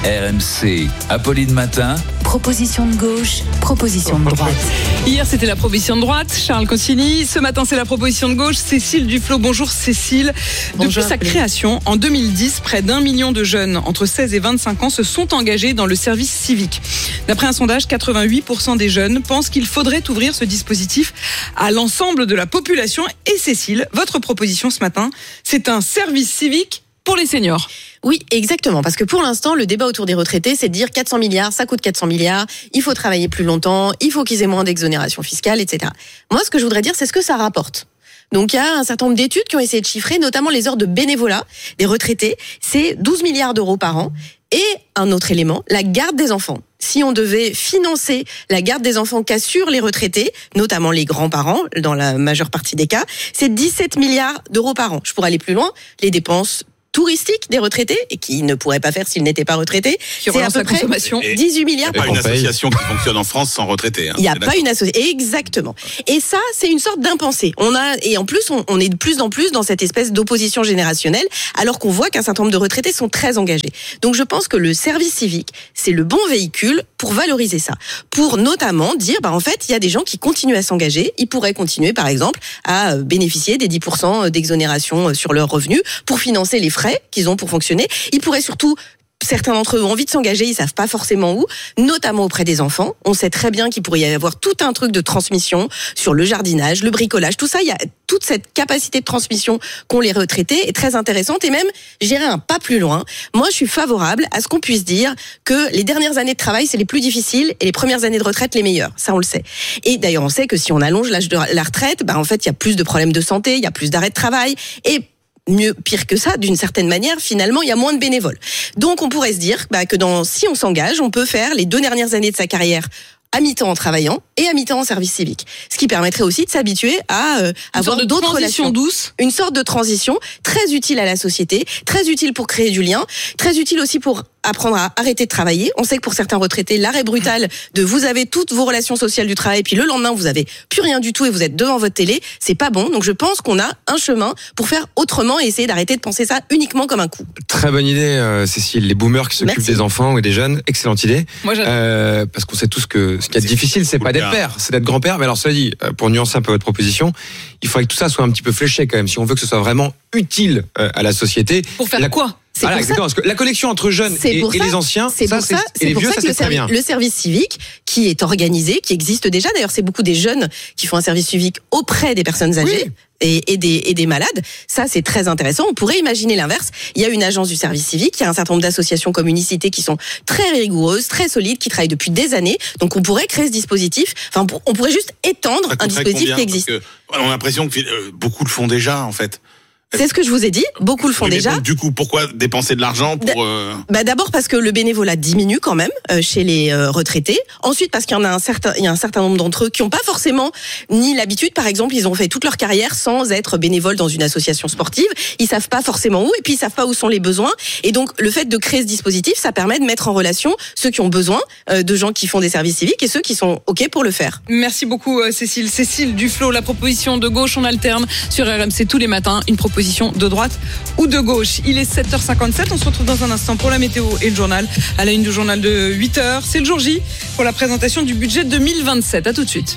RMC, Apolline Matin. Proposition de gauche, proposition de droite. Hier, c'était la proposition de droite, Charles Consigny. Ce matin, c'est la proposition de gauche, Cécile Duflot. Bonjour Cécile. Bonjour. Depuis sa création, en 2010, près d'1 million de jeunes entre 16 et 25 ans se sont engagés dans le service civique. D'après un sondage, 88% des jeunes pensent qu'il faudrait ouvrir ce dispositif à l'ensemble de la population. Et Cécile, votre proposition ce matin, c'est un service civique pour les seniors. Oui, exactement. Parce que pour l'instant, le débat autour des retraités, c'est de dire 400 milliards, ça coûte 400 milliards, il faut travailler plus longtemps, il faut qu'ils aient moins d'exonération fiscale, etc. Moi, ce que je voudrais dire, c'est ce que ça rapporte. Donc, il y a un certain nombre d'études qui ont essayé de chiffrer, notamment les heures de bénévolat des retraités. C'est 12 milliards d'euros par an. Et un autre élément, la garde des enfants. Si on devait financer la garde des enfants qu'assurent les retraités, notamment les grands-parents, dans la majeure partie des cas, c'est 17 milliards d'euros par an. Je pourrais aller plus loin, les dépenses touristiques des retraités, et qui ne pourraient pas faire s'ils n'étaient pas retraités, c'est à peu près 18 milliards par an. Il n'y a pas une association qui fonctionne en France sans retraités. Il n'y a pas une association. Exactement. Et ça, c'est une sorte d'impensé. Et en plus, on est de plus en plus dans cette espèce d'opposition générationnelle, alors qu'on voit qu'un certain nombre de retraités sont très engagés. Donc je pense que le service civique, c'est le bon véhicule pour valoriser ça. Pour notamment dire, en fait, il y a des gens qui continuent à s'engager. Ils pourraient continuer, par exemple, à bénéficier des 10% d'exonération sur leurs revenus pour financer les frais qu'ils ont pour fonctionner. Ils pourraient surtout, certains d'entre eux ont envie de s'engager, ils savent pas forcément où, notamment auprès des enfants. On sait très bien qu'il pourrait y avoir tout un truc de transmission sur le jardinage, le bricolage, tout ça. Il y a toute cette capacité de transmission qu'ont les retraités est très intéressante. Et même, j'irai un pas plus loin. Moi, je suis favorable à ce qu'on puisse dire que les dernières années de travail, c'est les plus difficiles et les premières années de retraite, les meilleures. Ça, on le sait. Et d'ailleurs, on sait que si on allonge l'âge de la retraite, en fait, il y a plus de problèmes de santé, il y a plus d'arrêts de travail et pire que ça, d'une certaine manière, finalement, il y a moins de bénévoles. Donc, on pourrait se dire que si on s'engage, on peut faire les 2 dernières années de sa carrière à mi-temps en travaillant et à mi-temps en service civique. Ce qui permettrait aussi de s'habituer à avoir d'autres relations douces. Une sorte de transition très utile à la société, très utile pour créer du lien, très utile aussi pour apprendre à arrêter de travailler. On sait que pour certains retraités, l'arrêt brutal de vous avez toutes vos relations sociales du travail, puis le lendemain, vous avez plus rien du tout et vous êtes devant votre télé, c'est pas bon. Donc je pense qu'on a un chemin pour faire autrement et essayer d'arrêter de penser ça uniquement comme un coup. Très bonne idée, Cécile. Les boomers qui s'occupent des enfants ou des jeunes, excellente idée. Moi, parce qu'on sait tous que ce qui est difficile, c'est pas d'être père, c'est d'être grand-père. Mais alors, cela dit, pour nuancer un peu votre proposition, il faudrait que tout ça soit un petit peu fléché quand même, si on veut que ce soit vraiment utile à la société. Pour faire quoi ? Voilà, exactement. Parce que la connexion entre jeunes et les anciens, et les vieux, ça c'est très bien. Le service civique, qui est organisé, qui existe déjà. D'ailleurs, c'est beaucoup des jeunes qui font un service civique auprès des personnes âgées. Oui. Et des malades. Ça, c'est très intéressant. On pourrait imaginer l'inverse. Il y a une agence du service civique, il y a un certain nombre d'associations comme Unicité qui sont très rigoureuses, très solides, qui travaillent depuis des années. Donc, on pourrait créer ce dispositif. On pourrait juste étendre un dispositif qui existe. Parce que on a l'impression que beaucoup le font déjà, en fait. C'est ce que je vous ai dit. Beaucoup le font déjà. Donc, du coup, pourquoi dépenser de l'argent pour D'abord parce que le bénévolat diminue quand même chez les retraités. Ensuite parce qu'il y en a un certain nombre d'entre eux qui n'ont pas forcément ni l'habitude. Par exemple, ils ont fait toute leur carrière sans être bénévoles dans une association sportive. Ils savent pas forcément où et puis ils savent pas où sont les besoins. Et donc le fait de créer ce dispositif, ça permet de mettre en relation ceux qui ont besoin de gens qui font des services civiques et ceux qui sont OK pour le faire. Merci beaucoup Cécile. Cécile Duflot, la proposition de gauche, on alterne sur RMC tous les matins. Une proposition de droite ou de gauche. Il est 7h57, on se retrouve dans un instant pour la météo et le journal. À la une du journal de 8h, c'est le jour J pour la présentation du budget 2027. À tout de suite.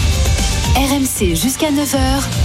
RMC jusqu'à 9h.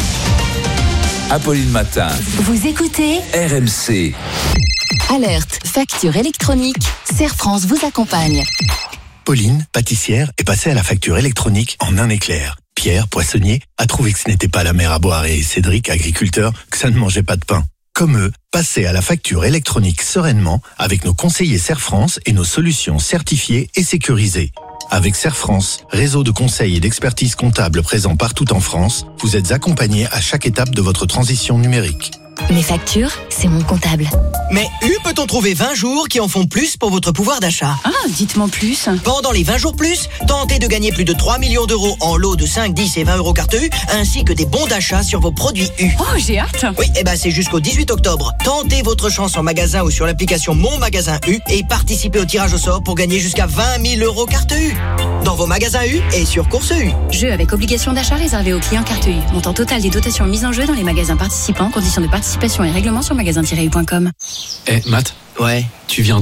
Apolline Matin. Vous écoutez RMC. Alerte, facture électronique. Serre France vous accompagne. Pauline, pâtissière, est passée à la facture électronique en un éclair. Pierre, poissonnier, a trouvé que ce n'était pas la mer à boire et Cédric, agriculteur, que ça ne mangeait pas de pain. Comme eux, passez à la facture électronique sereinement avec nos conseillers Serre France et nos solutions certifiées et sécurisées. Avec Serre France, réseau de conseils et d'expertise comptable présent partout en France, vous êtes accompagnés à chaque étape de votre transition numérique. Mes factures, c'est mon comptable. Mais peut-on trouver 20 jours qui en font plus pour votre pouvoir d'achat ? Ah, dites-moi plus. Pendant les 20 jours plus, tentez de gagner plus de 3 millions d'euros en lots de 5, 10 et 20 euros carte U, ainsi que des bons d'achat sur vos produits U. Oh, j'ai hâte. Oui, c'est jusqu'au 18 octobre. Tentez votre chance en magasin ou sur l'application Mon Magasin U et participez au tirage au sort pour gagner jusqu'à 20 000 euros carte U. Dans vos magasins U et sur Course U. Jeu avec obligation d'achat réservé aux clients carte U. Montant total des dotations mises en jeu dans les magasins participants. Conditions de participation et règlements sur magasin-u.com. Matt. Ouais. Tu viens donner ton sang ?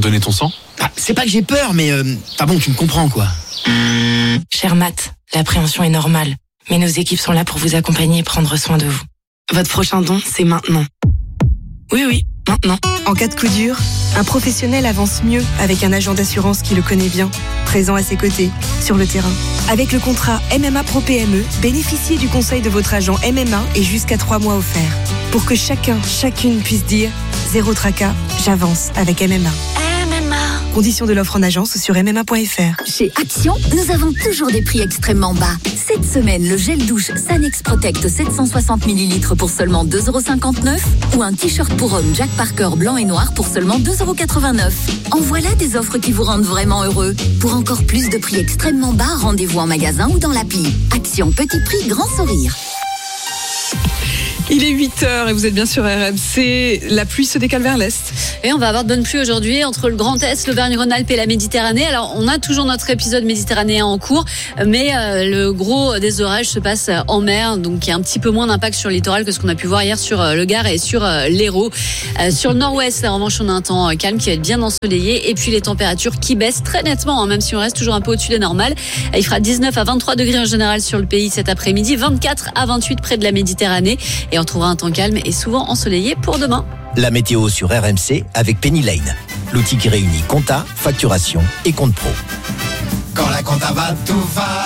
C'est pas que j'ai peur, mais bon, tu me comprends, quoi. Cher Matt, l'appréhension est normale, mais nos équipes sont là pour vous accompagner et prendre soin de vous. Votre prochain don, c'est maintenant. Oui, maintenant. En cas de coup dur, un professionnel avance mieux avec un agent d'assurance qui le connaît bien, présent à ses côtés, sur le terrain. Avec le contrat MMA Pro PME, bénéficiez du conseil de votre agent MMA et jusqu'à 3 mois offerts. Pour que chacune puisse dire « Zéro tracas, j'avance avec MMA ». Conditions de l'offre en agence sur mma.fr. Chez Action, nous avons toujours des prix extrêmement bas. Cette semaine, le gel douche Sanex Protect 760 ml pour seulement 2,59 € ou un t-shirt pour homme Jack Parker blanc et noir pour seulement 2,89 €. En voilà des offres qui vous rendent vraiment heureux. Pour encore plus de prix extrêmement bas, rendez-vous en magasin ou dans l'appli. Action, petit prix, grand sourire. Il est 8h et vous êtes bien sur RMC. La pluie se décale vers l'est. Et on va avoir de bonnes pluies aujourd'hui entre le Grand Est, l'Auvergne-Rhône-Alpes et la Méditerranée. Alors, on a toujours notre épisode méditerranéen en cours, mais le gros des orages se passe en mer, donc il y a un petit peu moins d'impact sur le littoral que ce qu'on a pu voir hier sur le Gard et sur l'Hérault. Sur le nord-ouest, en revanche, on a un temps calme qui va être bien ensoleillé et puis les températures qui baissent très nettement, même si on reste toujours un peu au-dessus des normales. Il fera 19 à 23 degrés en général sur le pays cet après-midi, 24 à 28 près de la Méditerranée et on trouvera un temps calme et souvent ensoleillé pour demain. La météo sur RMC avec Penny Lane, l'outil qui réunit compta, facturation et compte pro. Quand la compta va, tout va.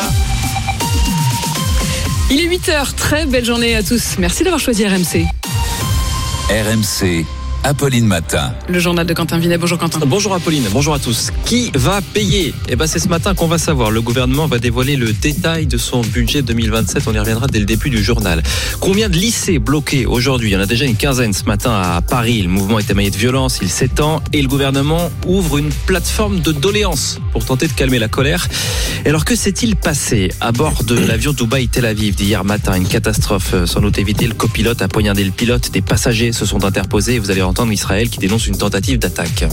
Il est 8h, très belle journée à tous. Merci d'avoir choisi RMC. RMC, Apolline Matin. Le journal de Quentin Vinet. Bonjour Quentin. Bonjour Apolline, bonjour à tous. Qui va payer ? C'est ce matin qu'on va savoir. Le gouvernement va dévoiler le détail de son budget 2027. On y reviendra dès le début du journal. Combien de lycées bloqués aujourd'hui ? Il y en a déjà une quinzaine ce matin à Paris. Le mouvement est émaillé de violence, il s'étend et le gouvernement ouvre une plateforme de doléances pour tenter de calmer la colère. Et alors que s'est-il passé à bord de l'avion Dubaï-Tel Aviv d'hier matin ? Une catastrophe sans doute évitée. Le copilote a poignardé le pilote. Des passagers se sont interposés. Vous allez entendre Israël qui dénonce une tentative d'attaque.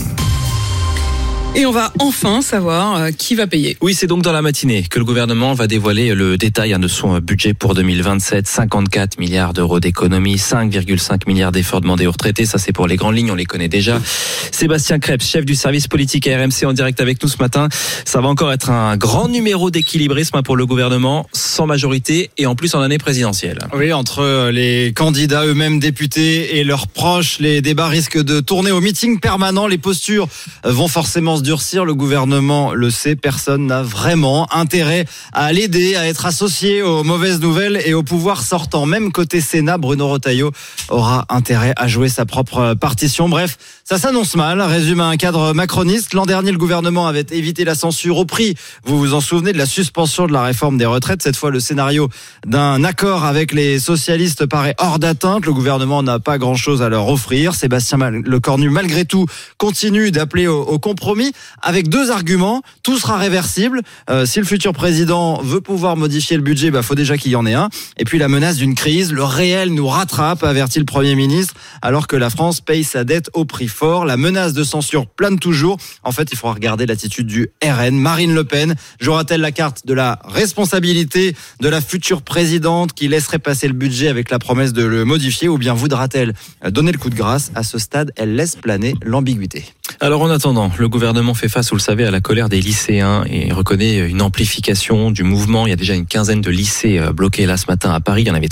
Et on va enfin savoir qui va payer. Oui, c'est donc dans la matinée que le gouvernement va dévoiler le détail de son budget pour 2027. 54 milliards d'euros d'économies, 5,5 milliards d'efforts demandés aux retraités. Ça, c'est pour les grandes lignes, on les connaît déjà. Sébastien Krebs, chef du service politique à RMC en direct avec nous ce matin. Ça va encore être un grand numéro d'équilibrisme pour le gouvernement, sans majorité et en plus en année présidentielle. Oui, entre les candidats eux-mêmes députés et leurs proches, les débats risquent de tourner au meeting permanent. Les postures vont forcément se durcir, le gouvernement le sait, personne n'a vraiment intérêt à l'aider, à être associé aux mauvaises nouvelles et au pouvoir sortant. Même côté Sénat, Bruno Retailleau aura intérêt à jouer sa propre partition. Bref, ça s'annonce mal, résume un cadre macroniste. L'an dernier, le gouvernement avait évité la censure au prix, vous vous en souvenez, de la suspension de la réforme des retraites. Cette fois, le scénario d'un accord avec les socialistes paraît hors d'atteinte. Le gouvernement n'a pas grand-chose à leur offrir. Sébastien Lecornu, malgré tout, continue d'appeler au compromis avec deux arguments. Tout sera réversible. Si le futur président veut pouvoir modifier le budget, faut déjà qu'il y en ait un. Et puis la menace d'une crise, le réel nous rattrape, avertit le Premier ministre, alors que la France paye sa dette au prix fort. La menace de censure plane toujours. En fait, il faudra regarder l'attitude du RN. Marine Le Pen jouera-t-elle la carte de la responsabilité de la future présidente qui laisserait passer le budget avec la promesse de le modifier, ou bien voudra-t-elle donner le coup de grâce ? À ce stade, elle laisse planer l'ambiguïté. Alors en attendant, le gouvernement fait face, vous le savez, à la colère des lycéens et reconnaît une amplification du mouvement. Il y a déjà une quinzaine de lycées bloqués là ce matin à Paris. Il y en avait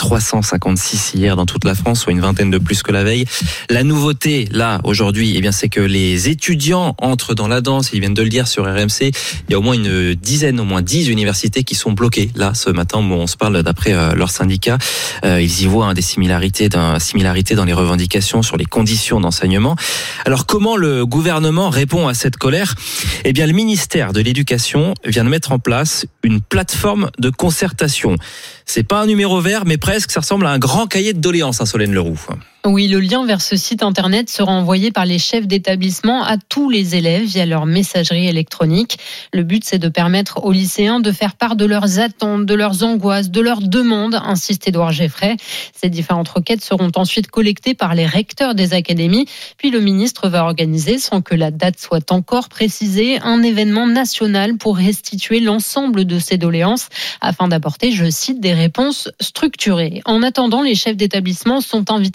356 hier dans toute la France, soit une vingtaine de plus que la veille. La nouveauté là aujourd'hui, c'est que les étudiants entrent dans la danse. Ils viennent de le dire sur RMC. Il y a au moins une dizaine, au moins 10 universités qui sont bloquées là ce matin. Bon, on se parle d'après leur syndicat. Ils y voient des similarités dans les revendications sur les conditions d'enseignement. Alors comment le gouvernement répond à cette colère ? Le ministère de l'Éducation vient de mettre en place une plateforme de concertation. C'est pas un numéro vert, mais presque, ça ressemble à un grand cahier de doléances, Solène Leroux. Oui, le lien vers ce site internet sera envoyé par les chefs d'établissement à tous les élèves via leur messagerie électronique. Le but, c'est de permettre aux lycéens de faire part de leurs attentes, de leurs angoisses, de leurs demandes, insiste Édouard Geffray. Ces différentes requêtes seront ensuite collectées par les recteurs des académies. Puis le ministre va organiser, sans que la date soit encore précisée, un événement national pour restituer l'ensemble de ces doléances afin d'apporter, je cite, des réponses structurées. En attendant, les chefs d'établissement sont invités à réunir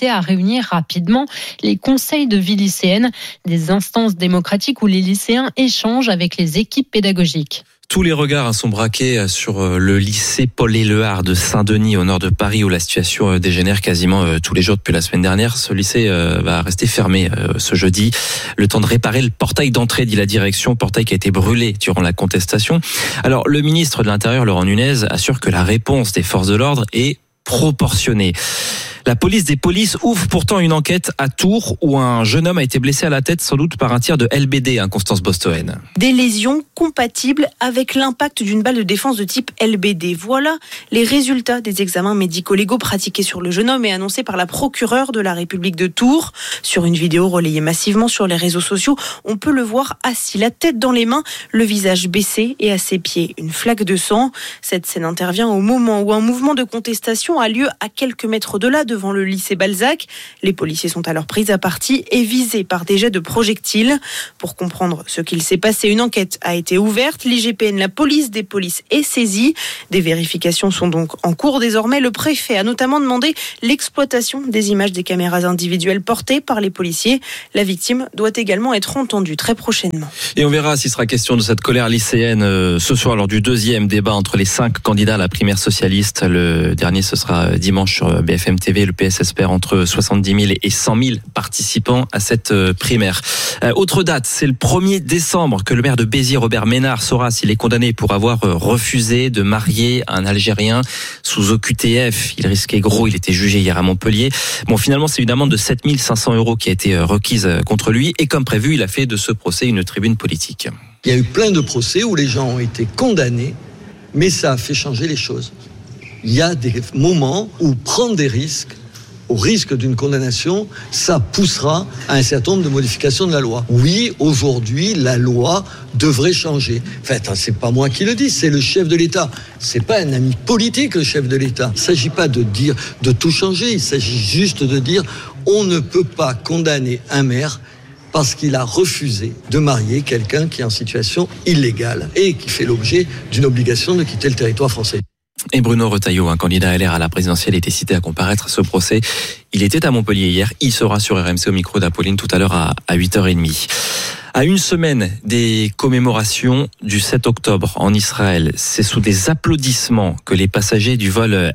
réunir rapidement les conseils de vie lycéenne, des instances démocratiques où les lycéens échangent avec les équipes pédagogiques. Tous les regards sont braqués sur le lycée Paul Éluard de Saint-Denis au nord de Paris où la situation dégénère quasiment tous les jours depuis la semaine dernière. Ce lycée va rester fermé ce jeudi. Le temps de réparer le portail d'entrée, dit la direction, portail qui a été brûlé durant la contestation. Alors le ministre de l'Intérieur, Laurent Nunez, assure que la réponse des forces de l'ordre est proportionnée. La police des polices ouvre pourtant une enquête à Tours où un jeune homme a été blessé à la tête sans doute par un tir de LBD, Constance Bostoen. Des lésions compatibles avec l'impact d'une balle de défense de type LBD. Voilà les résultats des examens médico-légaux pratiqués sur le jeune homme et annoncés par la procureure de la République de Tours. Sur une vidéo relayée massivement sur les réseaux sociaux, on peut le voir assis, la tête dans les mains, le visage baissé et à ses pieds une flaque de sang. Cette scène intervient au moment où un mouvement de contestation a lieu à quelques mètres de là, devant le lycée Balzac. Les policiers sont alors pris à partie et visés par des jets de projectiles. Pour comprendre ce qu'il s'est passé, une enquête a été ouverte. L'IGPN, la police des polices, est saisie. Des vérifications sont donc en cours désormais. Le préfet a notamment demandé l'exploitation des images des caméras individuelles portées par les policiers. La victime doit également être entendue très prochainement. Et on verra s'il sera question de cette colère lycéenne ce soir lors du deuxième débat entre les 5 candidats à la primaire socialiste. Le dernier, ce sera dimanche sur BFM TV. Le PS espère entre 70 000 et 100 000 participants à cette primaire. Autre date, c'est le 1er décembre que le maire de Béziers, Robert Ménard, saura s'il est condamné pour avoir refusé de marier un Algérien sous OQTF. Il risquait gros, il était jugé hier à Montpellier. Bon, finalement, c'est une amende de 7 500 € qui a été requise contre lui. Et comme prévu, il a fait de ce procès une tribune politique. Il y a eu plein de procès où les gens ont été condamnés, mais ça a fait changer les choses. Il y a des moments où prendre des risques, au risque d'une condamnation, ça poussera à un certain nombre de modifications de la loi. Oui, aujourd'hui, la loi devrait changer. En fait, c'est pas moi qui le dis, c'est le chef de l'État. C'est pas un ami politique, le chef de l'État. Il ne s'agit pas de dire de tout changer, il s'agit juste de dire on ne peut pas condamner un maire parce qu'il a refusé de marier quelqu'un qui est en situation illégale et qui fait l'objet d'une obligation de quitter le territoire français. Et Bruno Retailleau, un candidat LR à la présidentielle, était cité à comparaître à ce procès. Il était à Montpellier hier. Il sera sur RMC au micro d'Apolline tout à l'heure à 8h30. À une semaine des commémorations du 7 octobre en Israël, c'est sous des applaudissements que les passagers du vol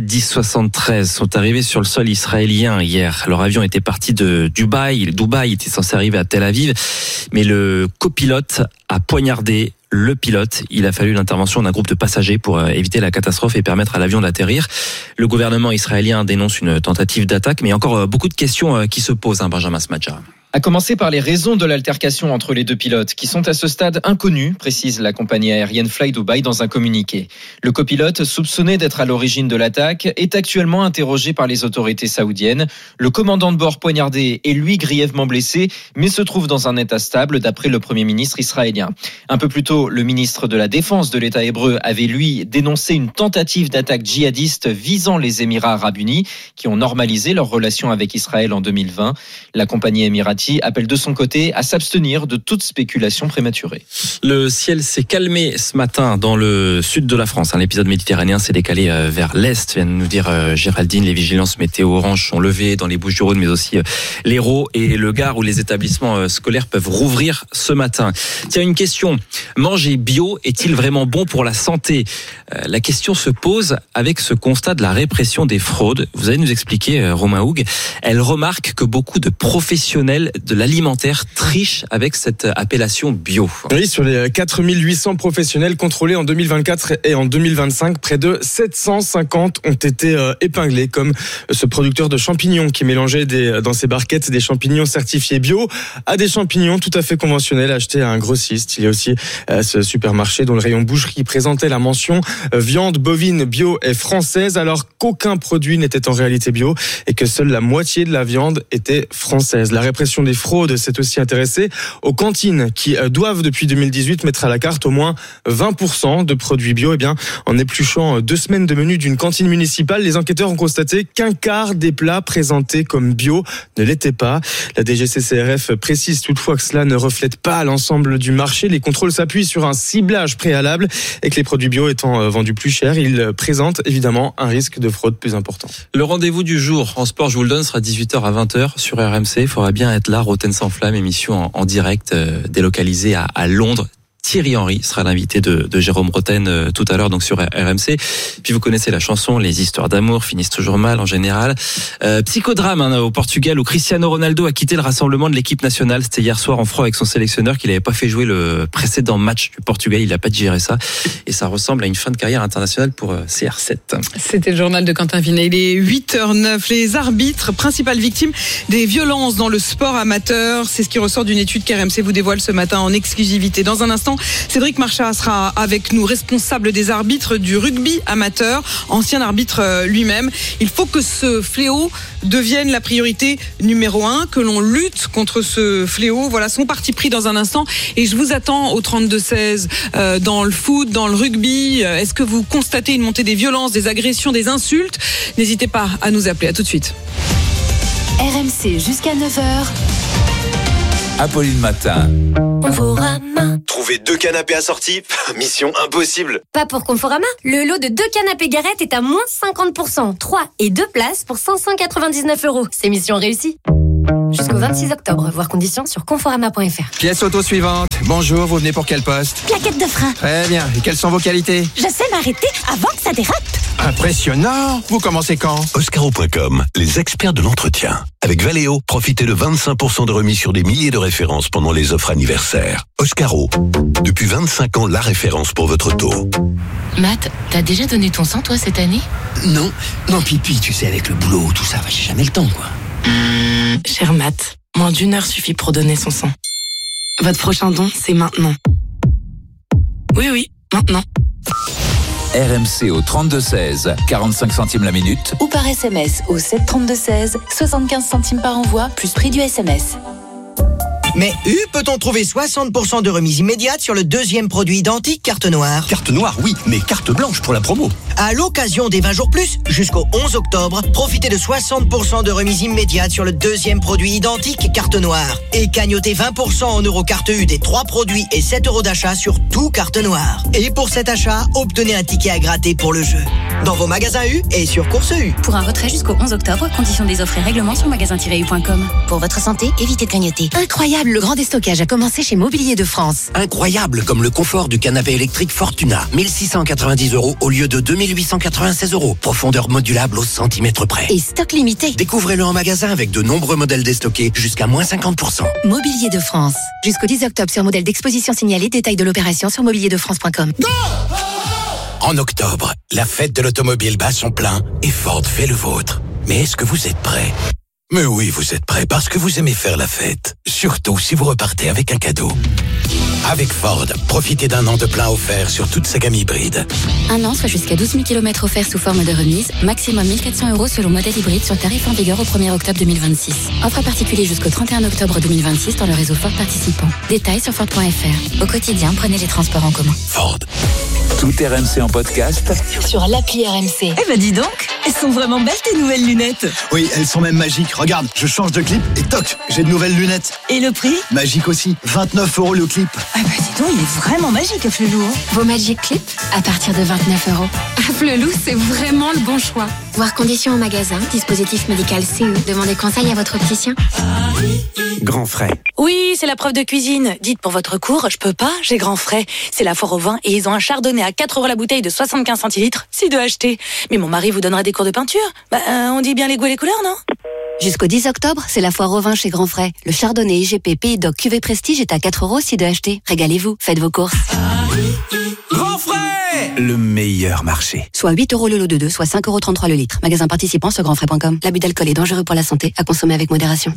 FZ-1073 sont arrivés sur le sol israélien hier. Leur avion était parti de Dubaï. Dubaï était censé arriver à Tel Aviv, mais le copilote a poignardé le pilote. Il a fallu l'intervention d'un groupe de passagers pour éviter la catastrophe et permettre à l'avion d'atterrir. Le gouvernement israélien dénonce une tentative d'attaque, mais il y a encore beaucoup de questions qui se posent, Benjamin Smadja. À commencer par les raisons de l'altercation entre les deux pilotes, qui sont à ce stade inconnues, précise la compagnie aérienne Fly Dubai dans un communiqué. Le copilote, soupçonné d'être à l'origine de l'attaque, est actuellement interrogé par les autorités saoudiennes. Le commandant de bord poignardé est lui grièvement blessé, mais se trouve dans un état stable, d'après le Premier ministre israélien. Un peu plus tôt, le ministre de la Défense de l'État hébreu avait, lui, dénoncé une tentative d'attaque djihadiste visant les Émirats arabes unis, qui ont normalisé leurs relations avec Israël en 2020. La compagnie émirati appelle de son côté à s'abstenir de toute spéculation prématurée. Le ciel s'est calmé ce matin dans le sud de la France. L'épisode méditerranéen s'est décalé vers l'est, vient de nous dire Géraldine. Les vigilances météo orange sont levées dans les Bouches-du-Rhône, mais aussi l'Hérault et le Gard, où les établissements scolaires peuvent rouvrir ce matin. Tiens, une question. Manger bio est-il vraiment bon pour la santé ? La question se pose avec ce constat de la répression des fraudes. Vous allez nous expliquer, Romain Houg. Elle remarque que beaucoup de professionnels de l'alimentaire trichent avec cette appellation bio. Oui, sur les 4800 professionnels contrôlés en 2024 et en 2025, près de 750 ont été épinglés, comme ce producteur de champignons qui mélangeait dans ses barquettes des champignons certifiés bio à des champignons tout à fait conventionnels achetés à un grossiste. Il y a aussi ce supermarché dont le rayon boucherie présentait la mention viande bovine bio et française, alors qu'aucun produit n'était en réalité bio et que seule la moitié de la viande était française. La répression prévention des fraudes s'est aussi intéressée aux cantines qui doivent depuis 2018 mettre à la carte au moins 20% de produits bio. Eh bien, en épluchant 2 semaines de menu d'une cantine municipale, les enquêteurs ont constaté qu'un quart des plats présentés comme bio ne l'étaient pas. La DGCCRF précise toutefois que cela ne reflète pas l'ensemble du marché. Les contrôles s'appuient sur un ciblage préalable et que les produits bio étant vendus plus cher, ils présentent évidemment un risque de fraude plus important. Le rendez-vous du jour en sport, je vous le donne, sera 18h à 20h sur RMC. Il faudra bien être là. Roten sans flamme, émission en direct délocalisée à Londres. Thierry Henry sera l'invité de Jérôme Roten tout à l'heure, donc sur RMC. Puis vous connaissez la chanson, les histoires d'amour finissent toujours mal en général. Psychodrame au Portugal où Cristiano Ronaldo a quitté le rassemblement de l'équipe nationale. C'était hier soir en froid avec son sélectionneur qu'il n'avait pas fait jouer le précédent match du Portugal. Il n'a pas digéré ça et ça ressemble à une fin de carrière internationale pour CR7. C'était le journal de Quentin Vinet. Il est 8h09. Les arbitres, principales victimes des violences dans le sport amateur. C'est ce qui ressort d'une étude qu'RMC vous dévoile ce matin en exclusivité. Dans un instant, Cédric Marchas sera avec nous, responsable des arbitres du rugby amateur, ancien arbitre lui-même. Il faut que ce fléau devienne la priorité numéro 1, que l'on lutte contre ce fléau. Voilà son parti pris dans un instant. Et je vous attends au 32-16 dans le foot, dans le rugby. Est-ce que vous constatez une montée des violences, des agressions, des insultes? N'hésitez pas à nous appeler. À tout de suite. RMC jusqu'à 9h. Apolline Matin. Conforama. Trouver 2 canapés assortis, mission impossible. Pas pour Conforama. Le lot de 2 canapés Garrett est à moins 50%. 3 et 2 places pour 599 €. C'est mission réussie. Jusqu'au 26 octobre. Voir conditions sur conforama.fr. Pièce auto suivante. Bonjour, vous venez pour quel poste? Plaquette de frein. Très bien. Et quelles sont vos qualités? Je sais m'arrêter avant que ça dérape. Impressionnant. Vous commencez quand? Oscaro.com, les experts de l'entretien. Avec Valeo, profitez de 25% de remise sur des milliers de références pendant les offres anniversaires. Oscaro, depuis 25 ans, la référence pour votre auto. Matt, t'as déjà donné ton sang, toi, cette année? Non, Pipi, tu sais, avec le boulot, tout ça, j'ai jamais le temps, quoi. Cher Matt, moins d'1 heure suffit pour donner son sang. Votre prochain don, c'est maintenant. Oui, maintenant. RMC au 32-16, 45 centimes la minute. Ou par SMS au 732-16, 75 centimes par envoi, plus prix du SMS. Mais peut-on trouver 60% de remise immédiate sur le 2e produit identique carte noire? Carte noire, oui, mais carte blanche pour la promo. À l'occasion des 20 jours plus, jusqu'au 11 octobre, profitez de 60% de remise immédiate sur le 2e produit identique carte noire. Et cagnotez 20% en euros carte U des 3 produits et 7 € d'achat sur tout carte noire. Et pour cet achat, obtenez un ticket à gratter pour le jeu. Dans vos magasins U et sur Course U. Pour un retrait jusqu'au 11 octobre, conditions des offres et règlements sur magasin-u.com. Pour votre santé, évitez de grignoter. Incroyable, le grand déstockage a commencé chez Mobilier de France. Incroyable, comme le confort du canapé électrique Fortuna. 1690 € au lieu de 2896 €. Profondeur modulable au centimètre près. Et stock limité. Découvrez-le en magasin avec de nombreux modèles déstockés jusqu'à moins 50%. Mobilier de France. Jusqu'au 10 octobre sur modèle d'exposition signalé. Détail de l'opération sur mobilierdefrance.com. En octobre, la fête de l'automobile bat son plein et Ford fait le vôtre. Mais est-ce que vous êtes prêts? Mais oui, vous êtes prêts parce que vous aimez faire la fête. Surtout si vous repartez avec un cadeau. Avec Ford, profitez d'1 an de plein offert sur toute sa gamme hybride. 1 an, soit jusqu'à 12 000 km offerts sous forme de remise. Maximum 1 400 € selon modèle hybride sur tarif en vigueur au 1er octobre 2026. Offre à particulier jusqu'au 31 octobre 2026 dans le réseau Ford participant. Détails sur Ford.fr. Au quotidien, prenez les transports en commun. Ford. Tout RMC en podcast Sur l'appli RMC. Eh ben dis donc, elles sont vraiment belles tes nouvelles lunettes. Oui, elles sont même magiques. Regarde, je change de clip et toc, j'ai de nouvelles lunettes. Et le prix? Magique aussi, 29 € le clip. Ah bah dis donc, il est vraiment magique à Flelou. Vos Magic Clips à partir de 29 €. À Flelou, c'est vraiment le bon choix. Voir conditions en magasin, dispositif médical CE. Demandez conseil à votre opticien. Grand frais. Oui, c'est la preuve de cuisine. Dites pour votre cours, je peux pas, j'ai grand frais. C'est la foire au vin et ils ont un chardonnay à 4 € la bouteille de 75 centilitres. C'est de acheter. Mais mon mari vous donnera des cours de peinture. On dit bien les goûts et les couleurs, non? Jusqu'au 10 octobre, c'est la foire au vin chez Grand Frais. Le chardonnay IGP Pays d'Oc Cuvée Prestige est à 4 € aussi de acheter. Régalez-vous, faites vos courses. Grand frais, le meilleur marché. Soit 8 € le lot de 2, soit 5,33 € le litre. Magasin participant sur grandfrais.com. L'abus d'alcool est dangereux pour la santé, à consommer avec modération.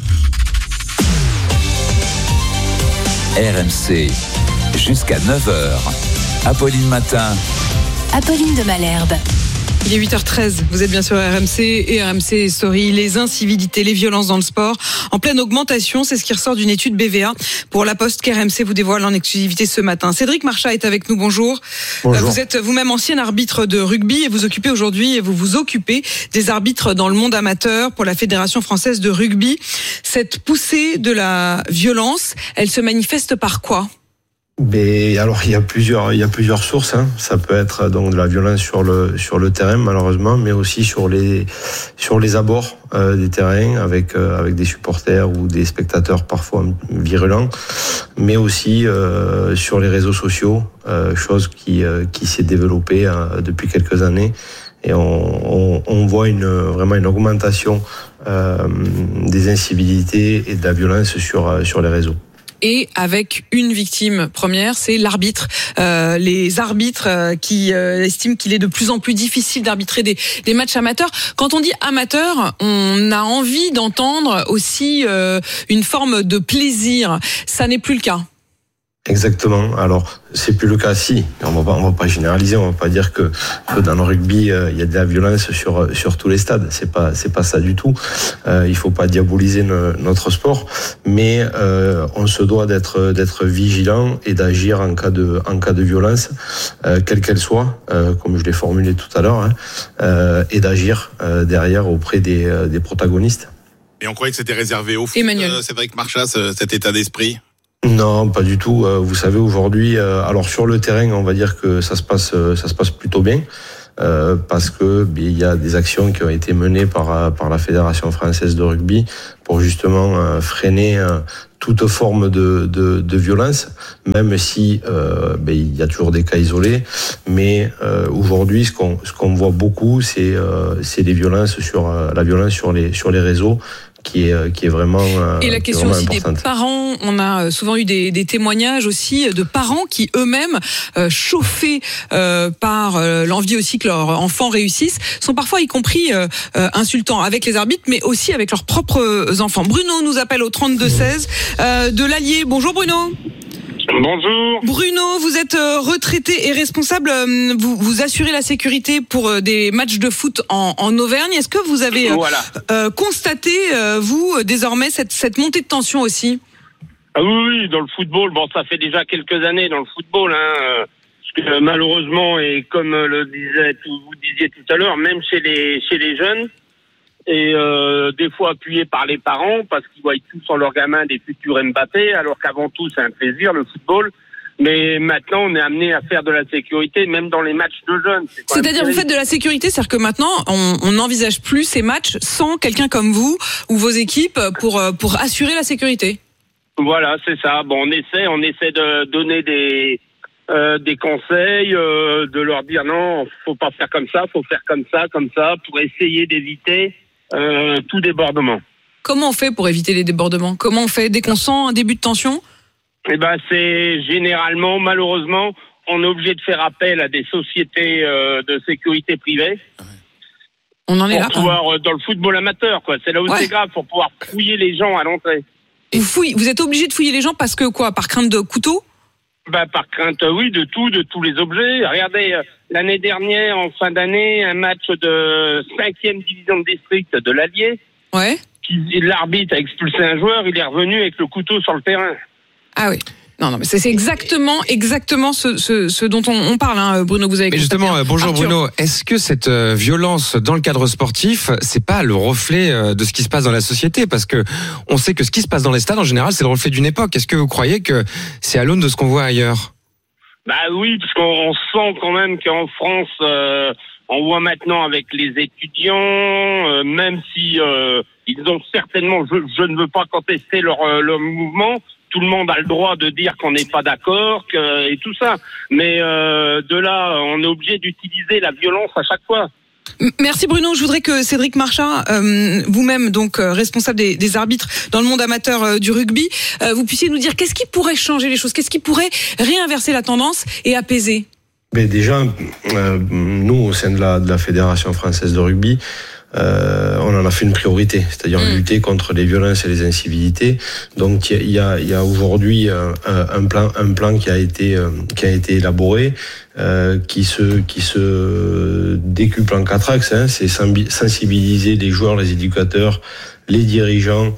RMC, jusqu'à 9h. Apolline Matin. Apolline de Malherbe. Il est 8h13, vous êtes bien sûr RMC et RMC Story. Les incivilités, les violences dans le sport, en pleine augmentation, c'est ce qui ressort d'une étude BVA pour La Poste qu'RMC vous dévoile en exclusivité ce matin. Cédric Marchas est avec nous, bonjour. Bonjour. Vous êtes vous-même ancien arbitre de rugby et vous vous occupez des arbitres dans le monde amateur pour la Fédération française de rugby. Cette poussée de la violence, elle se manifeste par quoi ? Alors il y a plusieurs sources. Ça peut être donc de la violence sur le terrain malheureusement, mais aussi sur les abords des terrains avec des supporters ou des spectateurs parfois virulents, mais aussi sur les réseaux sociaux, chose qui s'est développée depuis quelques années. Et on voit vraiment une augmentation des incivilités et de la violence sur les réseaux. Et avec une victime première, c'est l'arbitre. Les arbitres qui estiment qu'il est de plus en plus difficile d'arbitrer des matchs amateurs. Quand on dit amateur, on a envie d'entendre aussi une forme de plaisir. Ça n'est plus le cas. Exactement. Alors, c'est plus le cas. Si, on va pas généraliser. On va pas dire que dans le rugby il y a de la violence sur tous les stades. C'est pas ça du tout. Il faut pas diaboliser notre sport, mais on se doit d'être vigilant et d'agir en cas de violence, quelle qu'elle soit, comme je l'ai formulé tout à l'heure, et d'agir derrière auprès des protagonistes. Et on croyait que c'était réservé au foot, Cédric Marchas, cet état d'esprit. Non, pas du tout. Vous savez, aujourd'hui, alors sur le terrain, on va dire que ça se passe plutôt bien, parce que il y a des actions qui ont été menées par la Fédération française de rugby pour justement freiner toute forme de violence, même si il y a toujours des cas isolés. Mais aujourd'hui, ce qu'on voit beaucoup, c'est les violences la violence sur les réseaux. Qui est vraiment et la question aussi importante. Des parents, on a souvent eu des témoignages aussi de parents qui eux-mêmes chauffés par l'envie aussi que leur enfant réussisse, sont parfois y compris insultants avec les arbitres, mais aussi avec leurs propres enfants. Bruno nous appelle au 32-16 de l'Allier. Bonjour Bruno. Bonjour. Bruno, vous êtes retraité et responsable, vous assurez la sécurité pour des matchs de foot en Auvergne. Est-ce que vous avez constaté, vous, désormais, cette montée de tension aussi ? Ah oui, dans le football, ça fait déjà quelques années dans le football, parce que malheureusement, et comme vous disiez tout à l'heure, même chez les jeunes, et des fois appuyés par les parents parce qu'ils voient tous en leur gamin des futurs Mbappé, alors qu'avant tout c'est un plaisir le football. Mais maintenant on est amené à faire de la sécurité même dans les matchs de jeunes. C'est-à-dire vous faites de la sécurité, c'est-à-dire que maintenant on n'envisage plus ces matchs sans quelqu'un comme vous ou vos équipes pour assurer la sécurité. Voilà, c'est ça. On essaie de donner des conseils, de leur dire non, faut pas faire comme ça, faut faire comme ça, pour essayer d'éviter tout débordement. Comment on fait pour éviter les débordements ? Comment on fait dès qu'on sent un début de tension ? C'est généralement, malheureusement, on est obligé de faire appel à des sociétés de sécurité privée. On en est là. Pour pouvoir, dans le football amateur, quoi. C'est là où c'est grave, pour pouvoir fouiller les gens à l'entrée. Vous êtes obligé de fouiller les gens parce que quoi ? Par crainte de couteau ? Par crainte, oui, de tous les objets. Regardez, l'année dernière, en fin d'année, un match de 5e division de district de l'Allier. Ouais. L'arbitre a expulsé un joueur, il est revenu avec le couteau sur le terrain. Ah oui. Non, mais c'est exactement ce dont on parle, Bruno. Vous avez. Mais justement, bonjour Arthur. Bruno. Est-ce que cette violence dans le cadre sportif, c'est pas le reflet de ce qui se passe dans la société ? Parce que on sait que ce qui se passe dans les stades en général, c'est le reflet d'une époque. Est-ce que vous croyez que c'est à l'aune de ce qu'on voit ailleurs ? Oui, parce qu'on sent quand même qu'en France, on voit maintenant avec les étudiants, même si ils ont certainement, je ne veux pas contester leur mouvement. Tout le monde a le droit de dire qu'on n'est pas d'accord et tout ça. Mais de là, on est obligé d'utiliser la violence à chaque fois. Merci Bruno. Je voudrais que Cédric Marchas, vous-même donc responsable des arbitres dans le monde amateur du rugby, vous puissiez nous dire qu'est-ce qui pourrait changer les choses, qu'est-ce qui pourrait réinverser la tendance et apaiser ? Déjà, nous, au sein de la Fédération française de rugby, on en a fait une priorité, c'est-à-dire lutter contre les violences et les incivilités. Donc il y a aujourd'hui un plan qui a été élaboré, qui se décuple en 4 axes. C'est sensibiliser les joueurs, les éducateurs, les dirigeants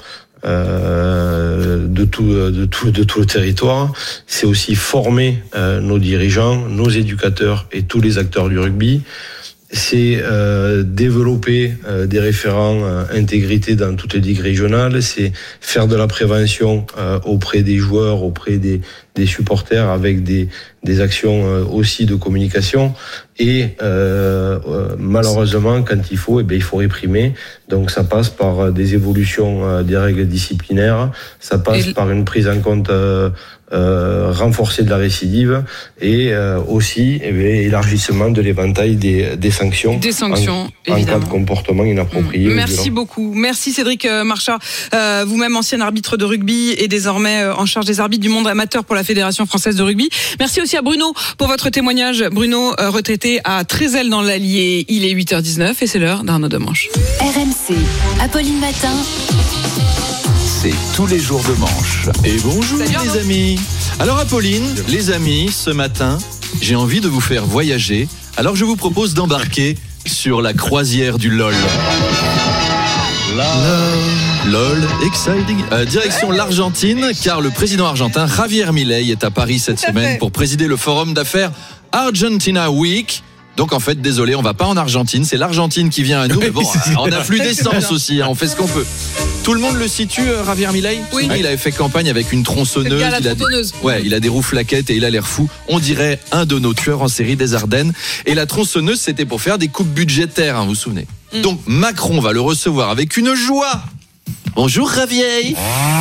de tout le territoire. C'est aussi former nos dirigeants, nos éducateurs et tous les acteurs du rugby. C'est développer des référents intégrité dans toutes les ligues régionales. C'est faire de la prévention auprès des joueurs, auprès des supporters, avec des actions aussi de communication. Et malheureusement, quand il faut réprimer. Donc ça passe par des évolutions des règles disciplinaires. Ça passe par une prise en compte renforcée de la récidive et aussi élargissement de l'éventail des sanctions. Des sanctions, en cas de comportement inapproprié. Merci beaucoup. Merci Cédric Marchand, vous-même ancien arbitre de rugby et désormais en charge des arbitres du monde amateur pour la Fédération française de rugby. Merci aussi à Bruno pour votre témoignage. Bruno, retraité à Trézel dans l'Allier. Il est 8h19 et c'est l'heure d'Arnaud Demanche. RMC, Apolline Matin. C'est tous les jours de manche. Et bonjour les amis. Alors Apolline, les amis, ce matin, j'ai envie de vous faire voyager. Alors je vous propose d'embarquer sur la croisière du LOL. LOL, exciting. Direction l'Argentine, car le président argentin Javier Milei est à Paris cette semaine pour présider le forum d'affaires Argentina Week. Donc en fait, désolé, on va pas en Argentine, c'est l'Argentine qui vient à nous. Mais bon, on a flux d'essence aussi, on fait ce qu'on peut. Tout le monde le situe, Javier Milei ? Oui. Il avait fait campagne avec une tronçonneuse. Il a des roues flaquettes et il a l'air fou. On dirait un de nos tueurs en série des Ardennes. Et la tronçonneuse, c'était pour faire des coupes budgétaires, vous vous souvenez. Donc Macron va le recevoir avec une joie. Bonjour Javier.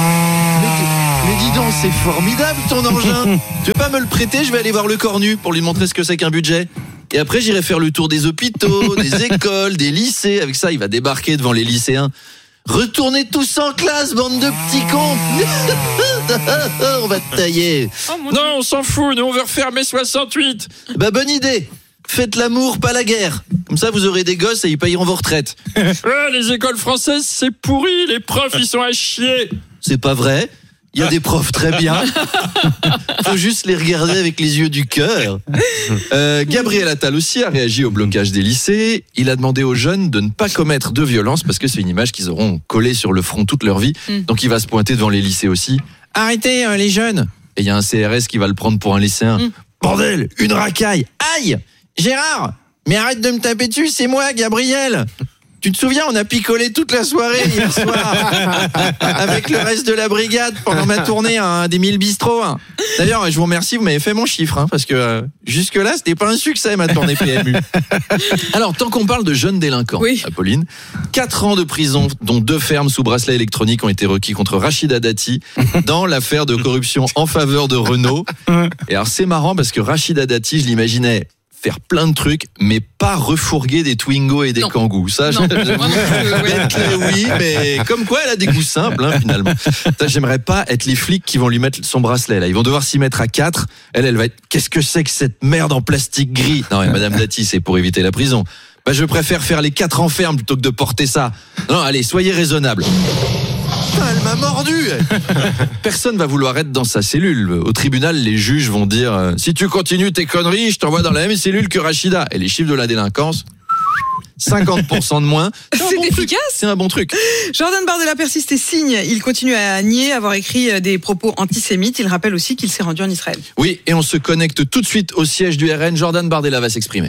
Mais dis donc, c'est formidable ton engin. Tu veux pas me le prêter ? Je vais aller voir le cornu pour lui montrer ce que c'est qu'un budget. Et après, j'irai faire le tour des hôpitaux, des écoles, des lycées. Avec ça, il va débarquer devant les lycéens. Retournez tous en classe, bande de petits cons. On va te tailler. Non, on s'en fout, nous on veut refaire mai 68. Bah bonne idée. Faites l'amour, pas la guerre. Comme ça, vous aurez des gosses et ils payeront vos retraites. Ouais, les écoles françaises, c'est pourri. Les profs, ils sont à chier. C'est pas vrai. Il y a des profs très bien. Faut juste les regarder avec les yeux du cœur. Gabriel Attal aussi a réagi au blocage des lycées. Il a demandé aux jeunes de ne pas commettre de violence parce que c'est une image qu'ils auront collée sur le front toute leur vie. Donc il va se pointer devant les lycées aussi. Arrêtez les jeunes. Et il y a un CRS qui va le prendre pour un lycéen. Bordel, une racaille. Aïe, Gérard, mais arrête de me taper dessus, c'est moi, Gabriel. Tu te souviens, on a picolé toute la soirée hier soir avec le reste de la brigade pendant ma tournée des 1000 bistrots. D'ailleurs, je vous remercie, vous m'avez fait mon chiffre parce que jusque-là, c'était pas un succès ma tournée PMU. Alors, tant qu'on parle de jeunes délinquants, Apolline, 4 ans de prison, dont 2 fermes sous bracelet électronique ont été requis contre Rachida Dati dans l'affaire de corruption en faveur de Renault. Et alors, c'est marrant parce que Rachida Dati, je l'imaginais faire plein de trucs, mais pas refourguer des Twingo et des Kangoo. Ça, oui, mais comme quoi elle a des goûts simples, finalement. Ça, j'aimerais pas être les flics qui vont lui mettre son bracelet, là. Ils vont devoir s'y mettre à 4. Elle va être, qu'est-ce que c'est que cette merde en plastique gris? Non, mais Madame Dati, c'est pour éviter la prison. Bah, je préfère faire les 4 en ferme plutôt que de porter ça. Non, allez, soyez raisonnables. Elle m'a mordu. Personne va vouloir être dans sa cellule. Au tribunal, les juges vont dire si tu continues tes conneries, je t'envoie dans la même cellule que Rachida. Et les chiffres de la délinquance, 50% de moins. C'est efficace. C'est un bon truc. Jordan Bardella persiste et signe. Il continue à nier avoir écrit des propos antisémites. Il rappelle aussi qu'il s'est rendu en Israël. Oui, et on se connecte tout de suite au siège du RN. Jordan Bardella va s'exprimer.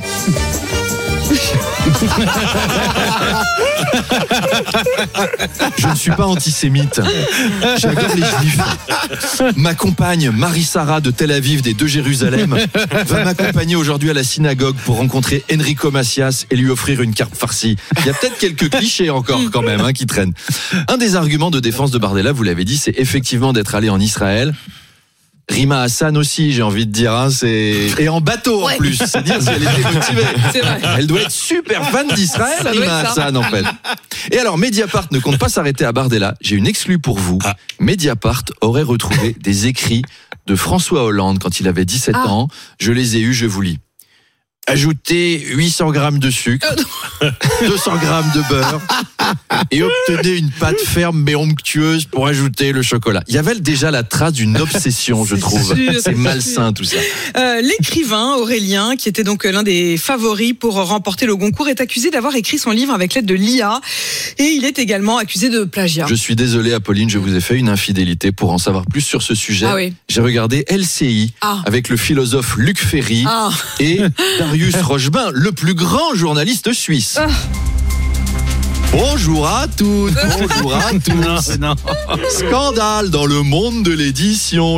Je ne suis pas antisémite. J'adore les juifs. Ma compagne Marie-Sara de Tel Aviv des Deux Jérusalem va m'accompagner aujourd'hui à la synagogue pour rencontrer Enrico Macias et lui offrir une carte farcie. Il y a peut-être quelques clichés encore quand même qui traînent. Un des arguments de défense de Bardella, vous l'avez dit, c'est effectivement d'être allé en Israël. Rima Hassan aussi, j'ai envie de dire, et en bateau en plus, c'est dire si elle était motivée. C'est vrai. Elle doit être super fan d'Israël, Rima Hassan en fait. Et alors, Mediapart ne compte pas s'arrêter à Bardella. J'ai une exclue pour vous. Mediapart aurait retrouvé des écrits de François Hollande quand il avait 17 ans. Je les ai eus, je vous lis. Ajoutez 800 grammes de sucre, 200 grammes de beurre et obtenez une pâte ferme mais onctueuse pour ajouter le chocolat. Il y avait déjà la trace d'une obsession, je trouve. C'est malsain tout ça. L'écrivain Aurélien, qui était donc l'un des favoris pour remporter le Goncourt, est accusé d'avoir écrit son livre avec l'aide de l'IA et il est également accusé de plagiat. Je suis désolé Apolline, je vous ai fait une infidélité. Pour en savoir plus sur ce sujet, j'ai regardé LCI avec le philosophe Luc Ferry et Darius Rochebin, le plus grand journaliste suisse. Bonjour à toutes, bonjour à tous. Non. Scandale dans le monde de l'édition.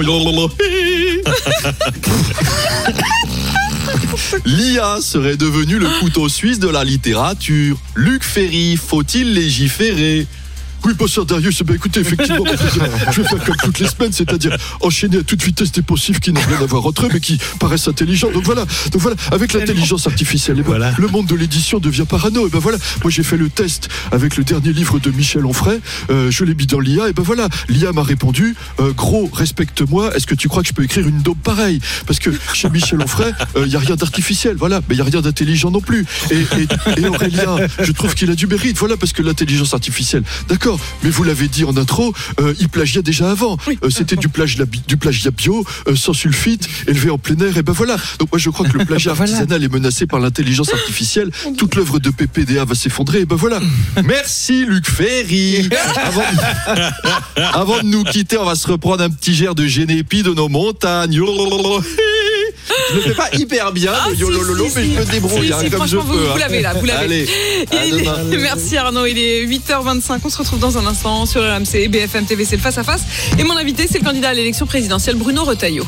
L'IA serait devenue le couteau suisse de la littérature. Luc Ferry, faut-il légiférer ? Oui, bonsoir Darius. Écoutez, effectivement, je vais faire comme toutes les semaines, c'est-à-dire enchaîner à toute vitesse des possibles qui n'ont rien à voir entre eux, mais qui paraissent intelligents. Donc voilà, avec l'intelligence artificielle, le monde de l'édition devient parano. Et ben voilà, moi j'ai fait le test avec le dernier livre de Michel Onfray. Je l'ai mis dans l'IA. Et ben voilà, l'IA m'a répondu gros, respecte-moi. Est-ce que tu crois que je peux écrire une daube pareille ? Parce que chez Michel Onfray, il y a rien d'artificiel. Voilà, mais il y a rien d'intelligent non plus. Et Aurélien, je trouve qu'il a du mérite. Voilà, parce que l'intelligence artificielle, d'accord. Mais vous l'avez dit en intro, il plagiait déjà avant. C'était du plagiat bio, sans sulfite, élevé en plein air. Et ben voilà. Donc moi je crois que le plagiat artisanal est menacé par l'intelligence artificielle. Toute l'œuvre de PPDA va s'effondrer. Et ben voilà. Merci Luc Ferry. Avant de nous quitter, on va se reprendre un petit gère de Génépi de nos montagnes. Je ne le fais pas hyper bien, mais je me débrouille comme je peux. Vous l'avez là, vous l'avez. Allez, merci Arnaud, il est 8h25, on se retrouve dans un instant sur RMC, BFM TV, c'est le face à face. Et mon invité, c'est le candidat à l'élection présidentielle, Bruno Retailleau.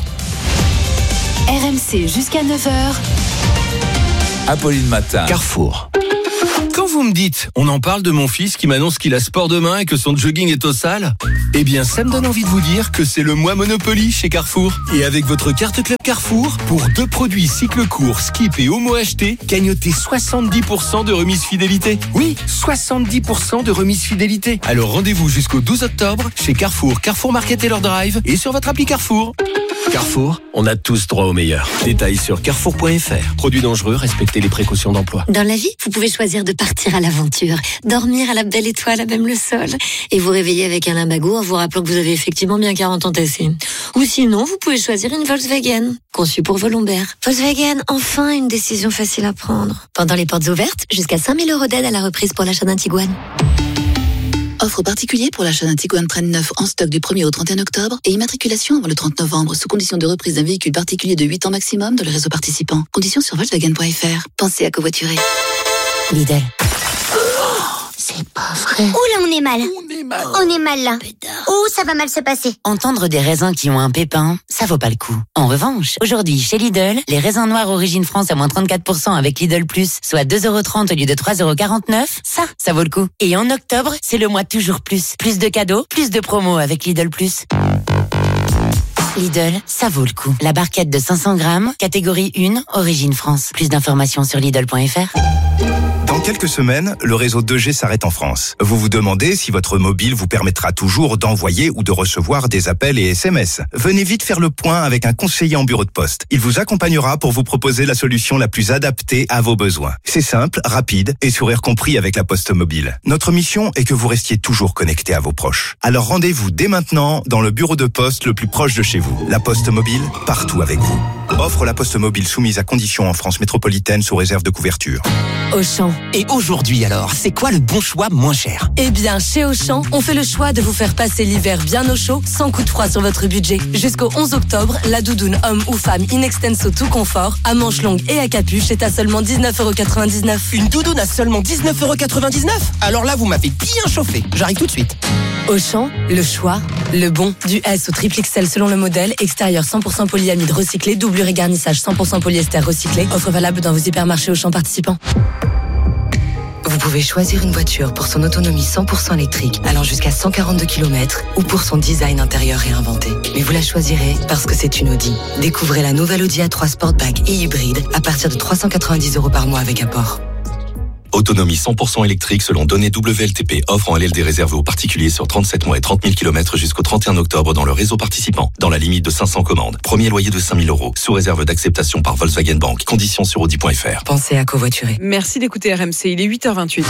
RMC jusqu'à 9h. Apolline Matin. Carrefour. Quand vous me dites, on en parle de mon fils qui m'annonce qu'il a sport demain et que son jogging est au sale, eh bien ça me donne envie de vous dire que c'est le mois Monopoly chez Carrefour. Et avec votre carte Club Carrefour, pour 2 produits cycle court, skip et homo achetés, gagnotez 70% de remise fidélité. Oui, 70% de remise fidélité. Alors rendez-vous jusqu'au 12 octobre chez Carrefour, Carrefour Market et leur drive et sur votre appli Carrefour. Carrefour, on a tous droit au meilleur. Détails sur carrefour.fr. Produits dangereux, respectez les précautions d'emploi. Dans la vie, vous pouvez choisir de partir à l'aventure, dormir à la belle étoile, à même le sol, et vous réveiller avec un limbago en vous rappelant que vous avez effectivement bien 40 ans tassés. Ou sinon, vous pouvez choisir une Volkswagen, conçue pour vos lombaires. Volkswagen, enfin une décision facile à prendre. Pendant les portes ouvertes, jusqu'à 5 000 € d'aide à la reprise pour l'achat d'un Tiguan. Offre particulier pour l'achat d'un Tiguan Train neuf en stock du 1er au 31 octobre et immatriculation avant le 30 novembre sous condition de reprise d'un véhicule particulier de 8 ans maximum dans le réseau participant. Conditions sur Volkswagen.fr. Pensez à covoiturer. Lidl. C'est pas vrai. Ouh là, on est mal. On est mal là. Ouh, ça va mal se passer. Entendre des raisins qui ont un pépin, ça vaut pas le coup. En revanche, aujourd'hui, chez Lidl, les raisins noirs Origine France à moins 34% avec Lidl Plus, soit 2,30 € au lieu de 3,49 €, ça vaut le coup. Et en octobre, c'est le mois toujours plus. Plus de cadeaux, plus de promos avec Lidl Plus. Lidl, ça vaut le coup. La barquette de 500 grammes, catégorie 1, Origine France. Plus d'informations sur Lidl.fr. Dans quelques semaines, le réseau 2G s'arrête en France. Vous vous demandez si votre mobile vous permettra toujours d'envoyer ou de recevoir des appels et SMS. Venez vite faire le point avec un conseiller en bureau de poste. Il vous accompagnera pour vous proposer la solution la plus adaptée à vos besoins. C'est simple, rapide et sourire compris avec la Poste Mobile. Notre mission est que vous restiez toujours connecté à vos proches. Alors rendez-vous dès maintenant dans le bureau de poste le plus proche de chez vous. La Poste Mobile, partout avec vous. Offre la Poste Mobile soumise à conditions en France métropolitaine sous réserve de couverture. Auchan. Et aujourd'hui alors, c'est quoi le bon choix moins cher ? Eh bien, chez Auchan, on fait le choix de vous faire passer l'hiver bien au chaud, sans coup de froid sur votre budget. Jusqu'au 11 octobre, la doudoune homme ou femme in extenso tout confort, à manches longues et à capuche est à seulement 19,99 €. Une doudoune à seulement 19,99 €? Alors là, vous m'avez bien chauffé. J'arrive tout de suite. Auchan, le choix, le bon. Du S au triple XL selon le modèle, extérieur 100% polyamide recyclé, doublure et garnissage 100% polyester recyclé. Offre valable dans vos hypermarchés Auchan participants. Vous pouvez choisir une voiture pour son autonomie 100% électrique, allant jusqu'à 142 km, ou pour son design intérieur réinventé. Mais vous la choisirez parce que c'est une Audi. Découvrez la nouvelle Audi A3 Sportback et hybride à partir de 390 € par mois avec apport. Autonomie 100% électrique selon données WLTP. Offre en LLD réservée aux particuliers sur 37 mois et 30 000 km jusqu'au 31 octobre dans le réseau participant. Dans la limite de 500 commandes. Premier loyer de 5 000 €. Sous réserve d'acceptation par Volkswagen Bank. Conditions sur audi.fr. Pensez à covoiturer. Merci d'écouter RMC. Il est 8h28.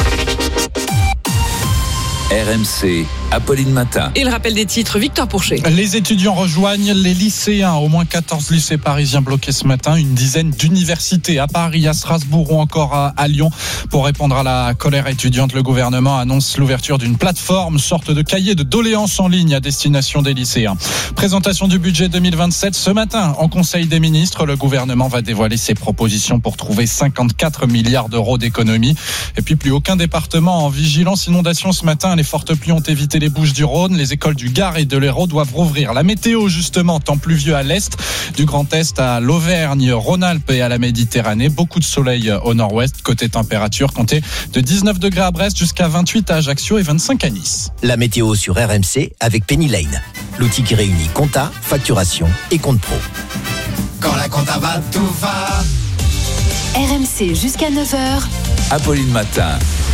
RMC, Apolline Matin. Et le rappel des titres, Victor Pourchet. Les étudiants rejoignent les lycéens. Au moins 14 lycées parisiens bloqués ce matin. Une dizaine d'universités à Paris, à Strasbourg ou encore à Lyon. Pour répondre à la colère étudiante, le gouvernement annonce l'ouverture d'une plateforme, sorte de cahier de doléances en ligne à destination des lycéens. Présentation du budget 2027 ce matin. En Conseil des ministres, le gouvernement va dévoiler ses propositions pour trouver 54 milliards d'euros d'économies. Et puis plus aucun département en vigilance inondation ce matin. Les fortes pluies ont évité les Bouches-du-Rhône. Les écoles du Gard et de l'Hérault doivent rouvrir. La météo, justement, temps pluvieux à l'est, du Grand Est à l'Auvergne, Rhône-Alpes et à la Méditerranée. Beaucoup de soleil au nord-ouest. Côté température, comptez de 19 degrés à Brest jusqu'à 28 à Ajaccio et 25 à Nice. La météo sur RMC avec Penny Lane. L'outil qui réunit compta, facturation et compte pro. Quand la compta va, tout va. RMC jusqu'à 9h. Apolline Matin.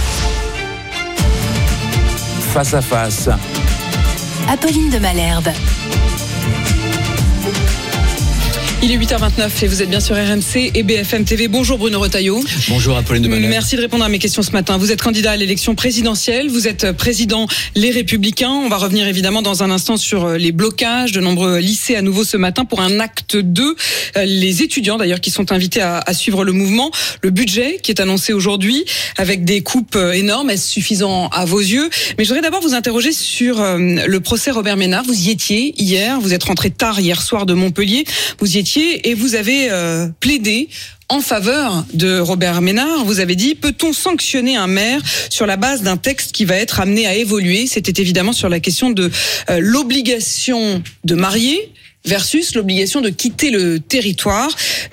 Face à face. Apolline de Malherbe. Il est 8h29 et vous êtes bien sur RMC et BFM TV. Bonjour Bruno Retailleau. Bonjour Apolline de Malherbe. Merci de répondre à mes questions ce matin. Vous êtes candidat à l'élection présidentielle, vous êtes président Les Républicains. On va revenir évidemment dans un instant sur les blocages de nombreux lycées à nouveau ce matin pour un acte 2. Les étudiants d'ailleurs qui sont invités à suivre le mouvement. Le budget qui est annoncé aujourd'hui avec des coupes énormes. Est-ce suffisant à vos yeux? Mais je voudrais d'abord vous interroger sur le procès Robert Ménard. Vous y étiez hier, vous êtes rentré tard hier soir de Montpellier. Vous y étiez et vous avez plaidé en faveur de Robert Ménard. Vous avez dit, peut-on sanctionner un maire sur la base d'un texte qui va être amené à évoluer? C'était évidemment sur la question de l'obligation de marier versus l'obligation de quitter le territoire.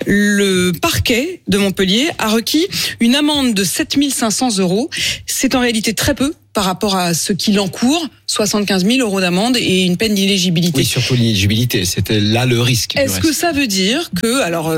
Le parquet de Montpellier a requis une amende de 7 500 €. C'est en réalité très peu par rapport à ce qu'il encourt, 75 000 € d'amende et une peine d'inéligibilité. Oui, surtout l'inéligibilité, c'était là le risque. Est-ce que ça veut dire que, alors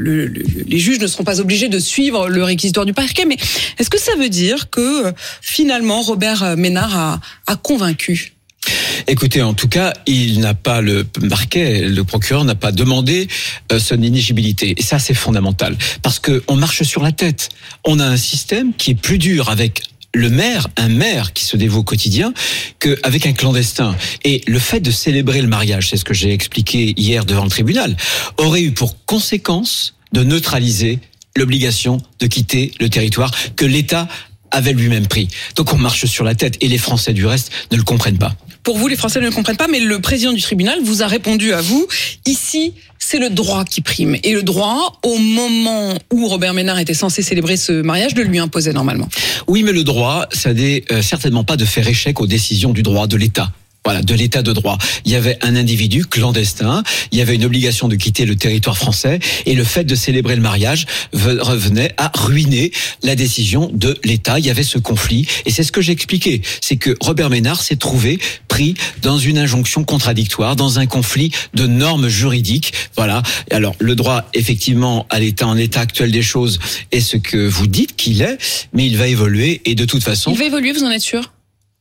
les juges ne seront pas obligés de suivre le réquisitoire du parquet, mais est-ce que ça veut dire que finalement Robert Ménard a convaincu? Écoutez, en tout cas, il n'a pas le parquet, le procureur n'a pas demandé son inéligibilité. Et ça, c'est fondamental. Parce que on marche sur la tête. On a un système qui est plus dur avec un maire qui se dévoue au quotidien, qu'avec un clandestin. Et le fait de célébrer le mariage, c'est ce que j'ai expliqué hier devant le tribunal, aurait eu pour conséquence de neutraliser l'obligation de quitter le territoire que l'État avait lui-même pris. Donc on marche sur la tête et les Français du reste ne le comprennent pas. Pour vous, les Français ne le comprennent pas, mais le président du tribunal vous a répondu à vous. Ici, c'est le droit qui prime. Et le droit, au moment où Robert Ménard était censé célébrer ce mariage, le lui imposait normalement. Oui, mais le droit, ça n'est certainement pas de faire échec aux décisions du droit de l'État. Voilà, de l'état de droit. Il y avait un individu clandestin, il y avait une obligation de quitter le territoire français et le fait de célébrer le mariage revenait à ruiner la décision de l'État. Il y avait ce conflit et c'est ce que j'ai expliqué. C'est que Robert Ménard s'est trouvé pris dans une injonction contradictoire, dans un conflit de normes juridiques. Voilà. Alors, le droit, effectivement, à l'état, en état actuel des choses, est ce que vous dites qu'il est, mais il va évoluer et de toute façon... Il va évoluer, vous en êtes sûr ?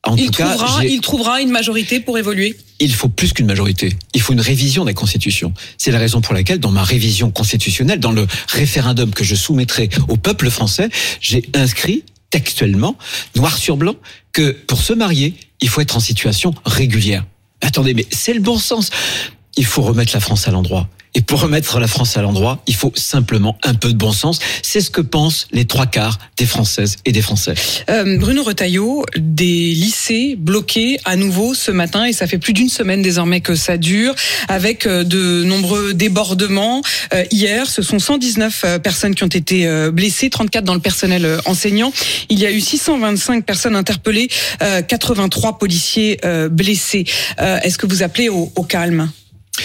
Il trouvera une majorité pour évoluer. Il faut plus qu'une majorité. Il faut une révision de la Constitution. C'est la raison pour laquelle, dans ma révision constitutionnelle, dans le référendum que je soumettrai au peuple français, j'ai inscrit textuellement, noir sur blanc, que pour se marier, il faut être en situation régulière. Attendez, mais c'est le bon sens. Il faut remettre la France à l'endroit. Et pour remettre la France à l'endroit, il faut simplement un peu de bon sens. C'est ce que pensent les 3/4 des Françaises et des Français. Bruno Retailleau, des lycées bloqués à nouveau ce matin, et ça fait plus d'une semaine désormais que ça dure, avec de nombreux débordements. Hier, ce sont 119 personnes qui ont été blessées, 34 dans le personnel enseignant. Il y a eu 625 personnes interpellées, 83 policiers blessés. Est-ce que vous appelez au calme ?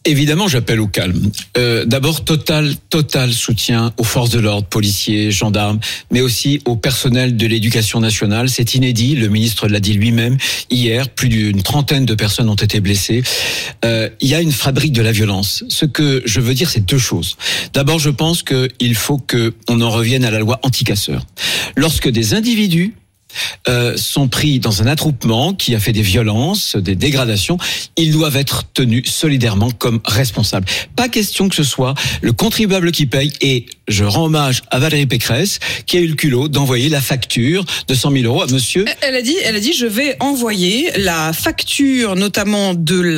Évidemment, j'appelle au calme. D'abord, total soutien aux forces de l'ordre, policiers, gendarmes, mais aussi au personnel de l'éducation nationale. C'est inédit, le ministre l'a dit lui-même hier, plus d'une trentaine de personnes ont été blessées. Il y a une fabrique de la violence. Ce que je veux dire, c'est deux choses. D'abord, je pense qu'il faut qu'on en revienne à la loi anti-casseurs. Lorsque des individus sont pris dans un attroupement qui a fait des violences, des dégradations, ils doivent être tenus solidairement comme responsables. Pas question que ce soit le contribuable qui paye, et je rends hommage à Valérie Pécresse qui a eu le culot d'envoyer la facture de 100 000 euros à monsieur. Elle a dit je vais envoyer la facture notamment du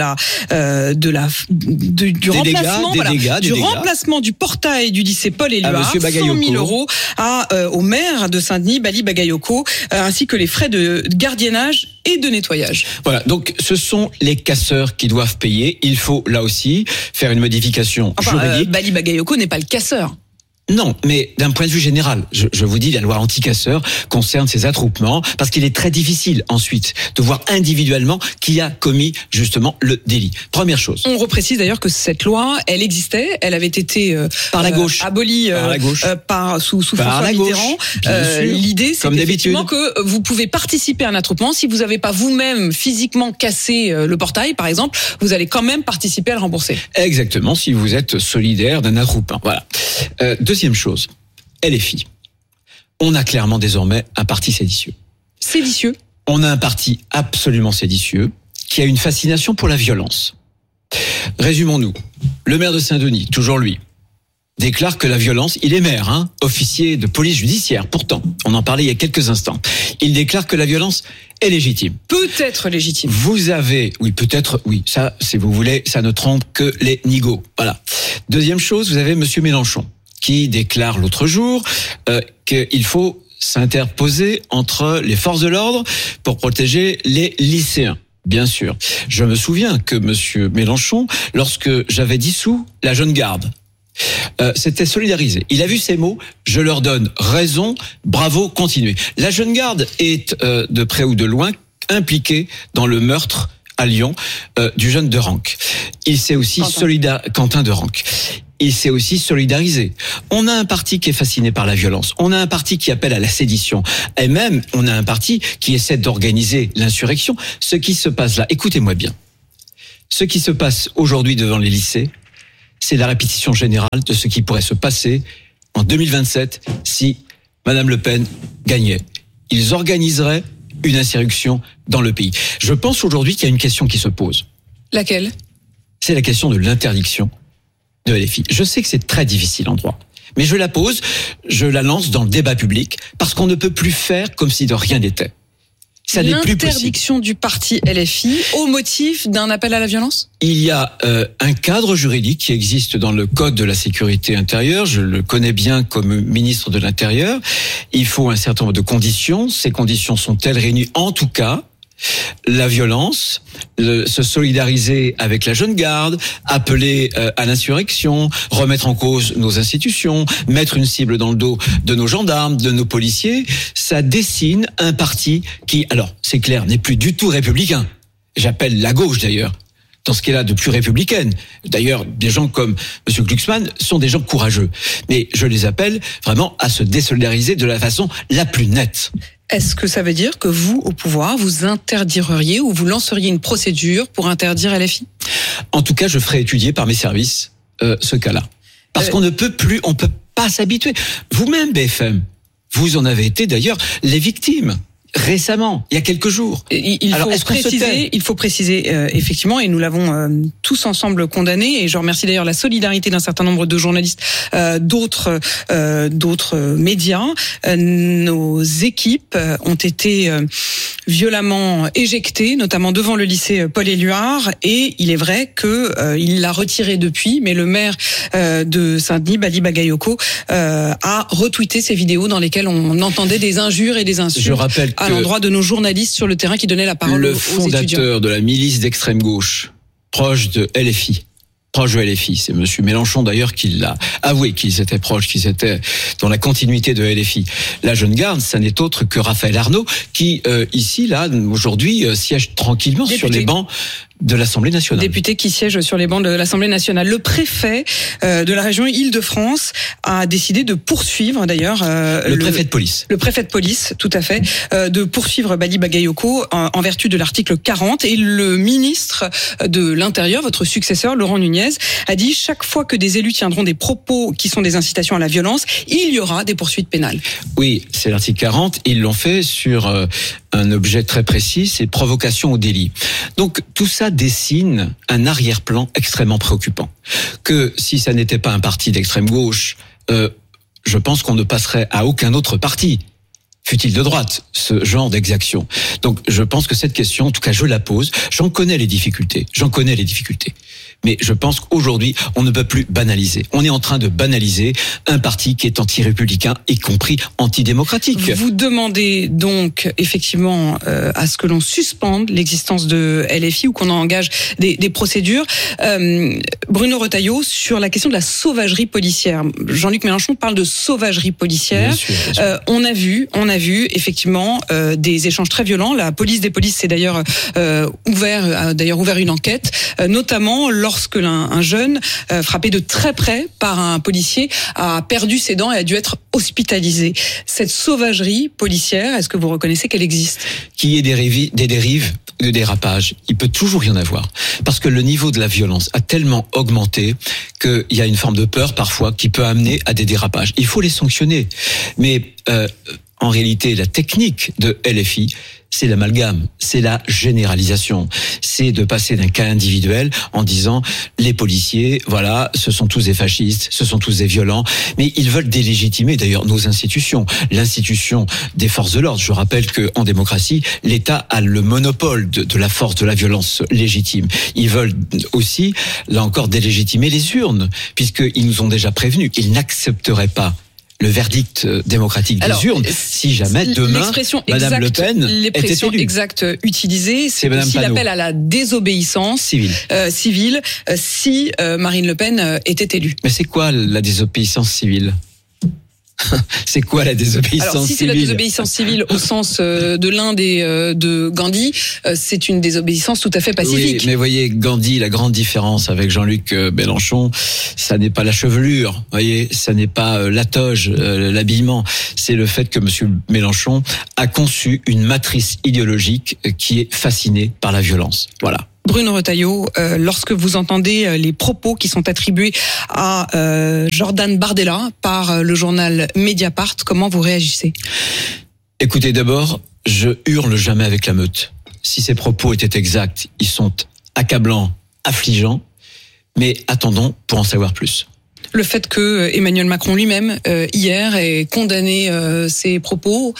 remplacement du portail du lycée Paul Éluard, 100 000 euros au maire de Saint-Denis, Bali Bagayoko, ainsi que les frais de gardiennage et de nettoyage. Voilà, donc ce sont les casseurs qui doivent payer. Il faut là aussi faire une modification juridique. Bali Bagayoko n'est pas le casseur. Non, mais d'un point de vue général, je vous dis, la loi anti-casseurs concerne ces attroupements, parce qu'il est très difficile ensuite de voir individuellement qui a commis justement le délit. Première chose. On reprécise d'ailleurs que cette loi, elle existait, elle avait été par la gauche abolie sous François Mitterrand. L'idée, c'est effectivement que vous pouvez participer à un attroupement. Si vous n'avez pas vous-même physiquement cassé le portail, par exemple, vous allez quand même participer à le rembourser. Exactement, si vous êtes solidaire d'un attroupement. Voilà. Deuxième chose, LFI. On a clairement désormais un parti séditieux. Séditieux ? On a un parti absolument séditieux qui a une fascination pour la violence. Résumons-nous. Le maire de Saint-Denis, toujours lui, déclare que la violence, il est maire, officier de police judiciaire, pourtant, on en parlait il y a quelques instants. Il déclare que la violence est légitime. Peut-être légitime. Vous avez, ça, si vous voulez, ça ne trompe que les nigauds. Voilà. Deuxième chose, vous avez monsieur Mélenchon, qui déclare l'autre jour qu'il faut s'interposer entre les forces de l'ordre pour protéger les lycéens. Bien sûr. Je me souviens que monsieur Mélenchon, lorsque j'avais dissous la jeune garde, s'était solidarisé. Il a vu ces mots, je leur donne raison, bravo, continuez. La jeune garde est de près ou de loin impliquée dans le meurtre à Lyon du jeune de Ranc. Il s'est aussi Quentin de Ranc. Il s'est aussi solidarisé. On a un parti qui est fasciné par la violence. On a un parti qui appelle à la sédition. Et même, on a un parti qui essaie d'organiser l'insurrection. Ce qui se passe là, écoutez-moi bien. Ce qui se passe aujourd'hui devant les lycées, c'est la répétition générale de ce qui pourrait se passer en 2027 si Madame Le Pen gagnait. Ils organiseraient une insurrection dans le pays. Je pense aujourd'hui qu'il y a une question qui se pose. Laquelle ? C'est la question de l'interdiction de LFI. Je sais que c'est très difficile en droit, mais je la pose, je la lance dans le débat public, parce qu'on ne peut plus faire comme si de rien n'était. Ça n'est plus possible. L'interdiction du parti LFI au motif d'un appel à la violence ? Il y a un cadre juridique qui existe dans le Code de la sécurité intérieure. Je le connais bien comme ministre de l'Intérieur. Il faut un certain nombre de conditions. Ces conditions sont-elles réunies ? En tout cas, la violence, se solidariser avec la jeune garde, appeler à l'insurrection, remettre en cause nos institutions, mettre une cible dans le dos de nos gendarmes, de nos policiers, ça dessine un parti qui, alors c'est clair, n'est plus du tout républicain. J'appelle la gauche d'ailleurs, dans ce qu'elle a de plus républicaine. D'ailleurs, des gens comme M. Glucksmann sont des gens courageux. Mais je les appelle vraiment à se désolidariser de la façon la plus nette. Est-ce que ça veut dire que vous, au pouvoir, vous interdiriez ou vous lanceriez une procédure pour interdire LFI ? En tout cas, je ferai étudier par mes services ce cas-là. Parce qu'on ne peut plus, on peut pas s'habituer. Vous-même, BFM, vous en avez été d'ailleurs les victimes. Récemment, il y a quelques jours. Il faut préciser effectivement, et nous l'avons tous ensemble condamné, et je remercie d'ailleurs la solidarité d'un certain nombre de journalistes, d'autres médias. Nos équipes ont été violemment éjectées, notamment devant le lycée Paul Éluard, et il est vrai que il l'a retiré depuis, mais le maire de Saint-Denis, Bali Bagayoko, a retweeté ces vidéos dans lesquelles on entendait des injures et des insultes. Je rappelle à l'endroit de nos journalistes sur le terrain qui donnaient la parole aux étudiants. Le fondateur de la milice d'extrême gauche, proche de LFI, c'est M. Mélenchon d'ailleurs qui l'a avoué, qu'ils étaient proches, qu'ils étaient dans la continuité de LFI. La jeune garde, ça n'est autre que Raphaël Arnaud, qui ici, là, aujourd'hui, siège tranquillement sur les bancs de l'Assemblée nationale. Député qui siège sur les bancs de l'Assemblée nationale. Le préfet de la région Île-de-France a décidé de poursuivre d'ailleurs le préfet de police. Le préfet de police, tout à fait, de poursuivre Bali Bagayoko en vertu de l'article 40. Et le ministre de l'Intérieur, votre successeur, Laurent Nunez, a dit chaque fois que des élus tiendront des propos qui sont des incitations à la violence, il y aura des poursuites pénales. Oui, c'est l'article 40. Ils l'ont fait sur un objet très précis, c'est provocation au délit. Donc tout ça dessine un arrière-plan extrêmement préoccupant. Que si ça n'était pas un parti d'extrême gauche, je pense qu'on ne passerait à aucun autre parti, fût-il de droite, ce genre d'exaction. Donc je pense que cette question, en tout cas je la pose, j'en connais les difficultés. Mais je pense qu'aujourd'hui, on ne peut plus banaliser. On est en train de banaliser un parti qui est anti-républicain, y compris antidémocratique. Vous demandez donc effectivement à ce que l'on suspende l'existence de LFI ou qu'on engage des procédures. Bruno Retailleau, sur la question de la sauvagerie policière. Jean-Luc Mélenchon parle de sauvagerie policière. Bien sûr. On a vu effectivement des échanges très violents. La police des polices s'est d'ailleurs ouvert une enquête, notamment lorsque un jeune frappé de très près par un policier a perdu ses dents et a dû être hospitalisé. Cette sauvagerie policière, est-ce que vous reconnaissez qu'elle existe ? Qu'il y ait des dérives, des dérapages, il peut toujours y en avoir. Parce que le niveau de la violence a tellement augmenté qu'il y a une forme de peur parfois qui peut amener à des dérapages. Il faut les sanctionner. Mais en réalité, la technique de LFI, c'est l'amalgame, c'est la généralisation. C'est de passer d'un cas individuel en disant les policiers, voilà, ce sont tous des fascistes, ce sont tous des violents, mais ils veulent délégitimer d'ailleurs nos institutions, l'institution des forces de l'ordre. Je rappelle que en démocratie, l'État a le monopole de la force de la violence légitime. Ils veulent aussi, là encore, délégitimer les urnes, puisqu'ils nous ont déjà prévenus. Ils n'accepteraient pas le verdict démocratique des urnes, si jamais demain, Madame Le Pen était élue. L'expression exacte utilisée, c'est aussi l'appel à la désobéissance civile si Marine Le Pen était élue. Mais c'est quoi la désobéissance civile ? C'est quoi la désobéissance civile ? Alors, si c'est la désobéissance civile au sens de l'Inde et de Gandhi, c'est une désobéissance tout à fait pacifique. Oui, mais voyez, Gandhi, la grande différence avec Jean-Luc Mélenchon, ça n'est pas la chevelure, voyez, ça n'est pas la toge, l'habillement, c'est le fait que monsieur Mélenchon a conçu une matrice idéologique qui est fascinée par la violence. Voilà. Bruno Retailleau, lorsque vous entendez les propos qui sont attribués à Jordan Bardella par le journal Mediapart, comment vous réagissez ? Écoutez, d'abord, je hurle jamais avec la meute. Si ces propos étaient exacts, ils sont accablants, affligeants, mais attendons pour en savoir plus. Le fait que Emmanuel Macron lui-même, hier, ait condamné ces propos...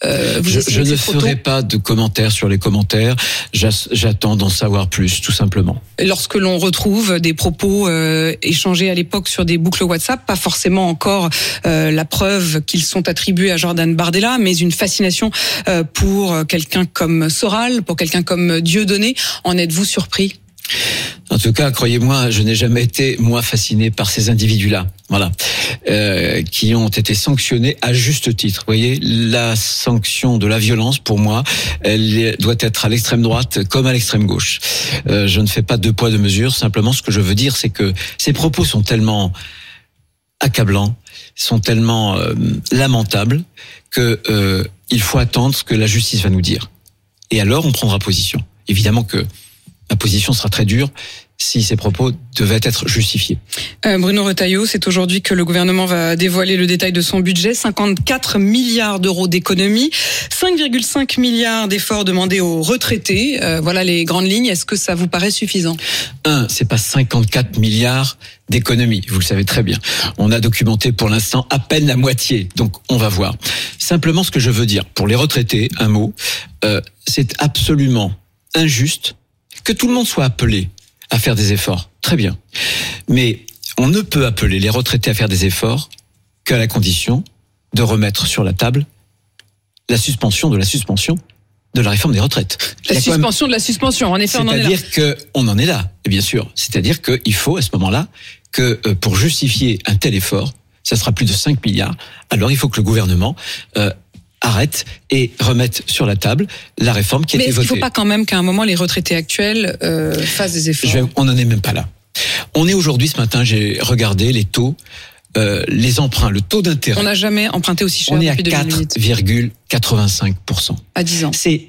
je ne ferai pas de commentaires sur les commentaires. J'attends d'en savoir plus, tout simplement. Lorsque l'on retrouve des propos échangés à l'époque sur des boucles WhatsApp, pas forcément encore la preuve qu'ils sont attribués à Jordan Bardella, mais une fascination pour quelqu'un comme Soral, pour quelqu'un comme Dieudonné, en êtes-vous surpris ? En tout cas, croyez-moi, je n'ai jamais été, moi, fasciné par ces individus-là, voilà, qui ont été sanctionnés à juste titre. Vous voyez, la sanction de la violence, pour moi, elle doit être à l'extrême droite comme à l'extrême gauche. Je ne fais pas deux poids, deux mesures. Simplement, ce que je veux dire, c'est que ces propos sont tellement accablants, sont tellement lamentables, que il faut attendre ce que la justice va nous dire. Et alors, on prendra position. Évidemment que ma position sera très dure si ces propos devaient être justifiés. Bruno Retailleau, c'est aujourd'hui que le gouvernement va dévoiler le détail de son budget. 54 milliards d'euros d'économies, 5,5 milliards d'efforts demandés aux retraités. Voilà les grandes lignes. Est-ce que ça vous paraît suffisant ? C'est pas 54 milliards d'économies. Vous le savez très bien. On a documenté pour l'instant à peine la moitié. Donc, on va voir. Simplement, ce que je veux dire, pour les retraités, un mot, c'est absolument injuste que tout le monde soit appelé à faire des efforts. Très bien. Mais on ne peut appeler les retraités à faire des efforts qu'à la condition de remettre sur la table la suspension de la réforme des retraites. La suspension de la suspension, en effet, on en est là. C'est-à-dire qu'on en est là, bien sûr. C'est-à-dire qu'il faut, à ce moment-là, que pour justifier un tel effort, ça sera plus de 5 milliards, alors il faut que le gouvernement arrêtent et remettent sur la table la réforme qui a été votée. Mais est-ce qu'il ne faut pas quand même qu'à un moment les retraités actuels fassent des efforts? On n'en est même pas là. On est aujourd'hui, ce matin, j'ai regardé les taux, les emprunts, le taux d'intérêt. On n'a jamais emprunté aussi cher depuis 2008. On est à 4,85%. À 10 ans. C'est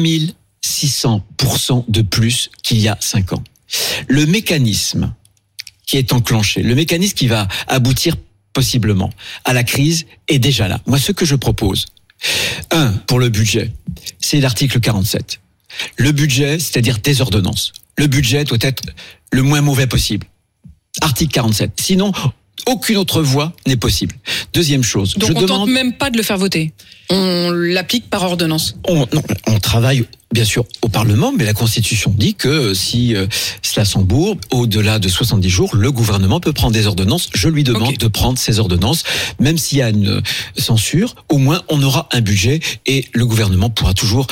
3600% de plus qu'il y a 5 ans. Le mécanisme qui est enclenché, le mécanisme qui va aboutir possiblement à la crise est déjà là. Moi, ce que je propose, pour le budget, c'est l'article 47. Le budget, c'est-à-dire des ordonnances. Le budget doit être le moins mauvais possible. Article 47. Sinon, aucune autre voie n'est possible. Deuxième chose. Donc on tente même pas de le faire voter. On l'applique par ordonnance. On travaille bien sûr au Parlement, mais la Constitution dit que si cela s'embourbe, au-delà de 70 jours, le gouvernement peut prendre des ordonnances. Je lui demande de prendre ces ordonnances, même s'il y a une censure. Au moins, on aura un budget et le gouvernement pourra toujours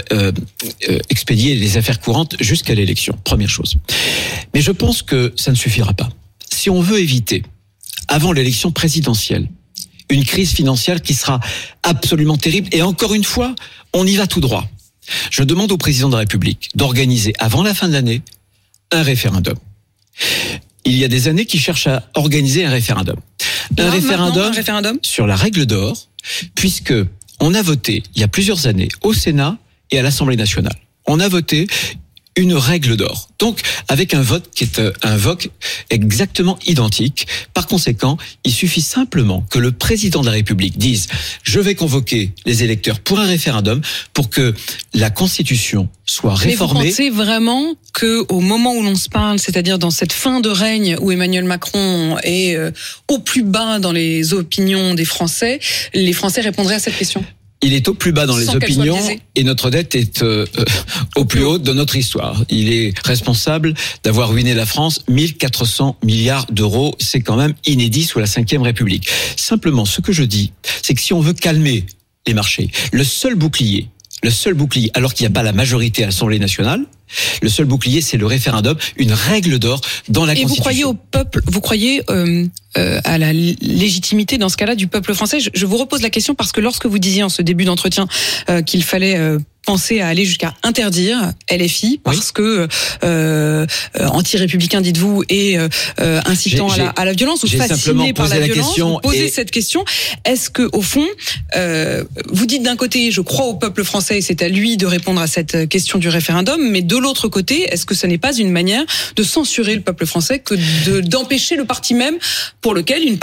expédier les affaires courantes jusqu'à l'élection. Première chose. Mais je pense que ça ne suffira pas. Si on veut éviter, avant l'élection présidentielle, une crise financière qui sera absolument terrible. Et encore une fois, on y va tout droit. Je demande au président de la République d'organiser, avant la fin de l'année, un référendum. Il y a des années qui cherchent à organiser un référendum. Un référendum sur la règle d'or, puisque on a voté, il y a plusieurs années, au Sénat et à l'Assemblée nationale. On a voté une règle d'or. Donc, avec un vote qui est un vote exactement identique. Par conséquent, il suffit simplement que le président de la République dise « Je vais convoquer les électeurs pour un référendum pour que la Constitution soit réformée. » Mais vous pensez vraiment qu'au moment où l'on se parle, c'est-à-dire dans cette fin de règne où Emmanuel Macron est au plus bas dans les opinions des Français, les Français répondraient à cette question ? Il est au plus bas dans les opinions et notre dette est au plus haut de notre histoire. Il est responsable d'avoir ruiné la France. 1400 milliards d'euros, c'est quand même inédit sous la Ve République. Simplement, ce que je dis, c'est que si on veut calmer les marchés, le seul bouclier, alors qu'il n'y a pas la majorité à l'Assemblée nationale, le seul bouclier, c'est le référendum, une règle d'or dans la Constitution. Et vous croyez au peuple, vous croyez à la légitimité dans ce cas-là du peuple français? Je vous repose la question parce que lorsque vous disiez en ce début d'entretien qu'il fallait penser à aller jusqu'à interdire LFI parce que anti-républicain, dites-vous, et incitant à la violence ou fasciné par la violence, vous posez cette question. Est-ce que au fond, vous dites d'un côté, je crois au peuple français et c'est à lui de répondre à cette question du référendum, mais de l'autre côté, est-ce que ce n'est pas une manière de censurer le peuple français que d'empêcher le parti même pour lequel une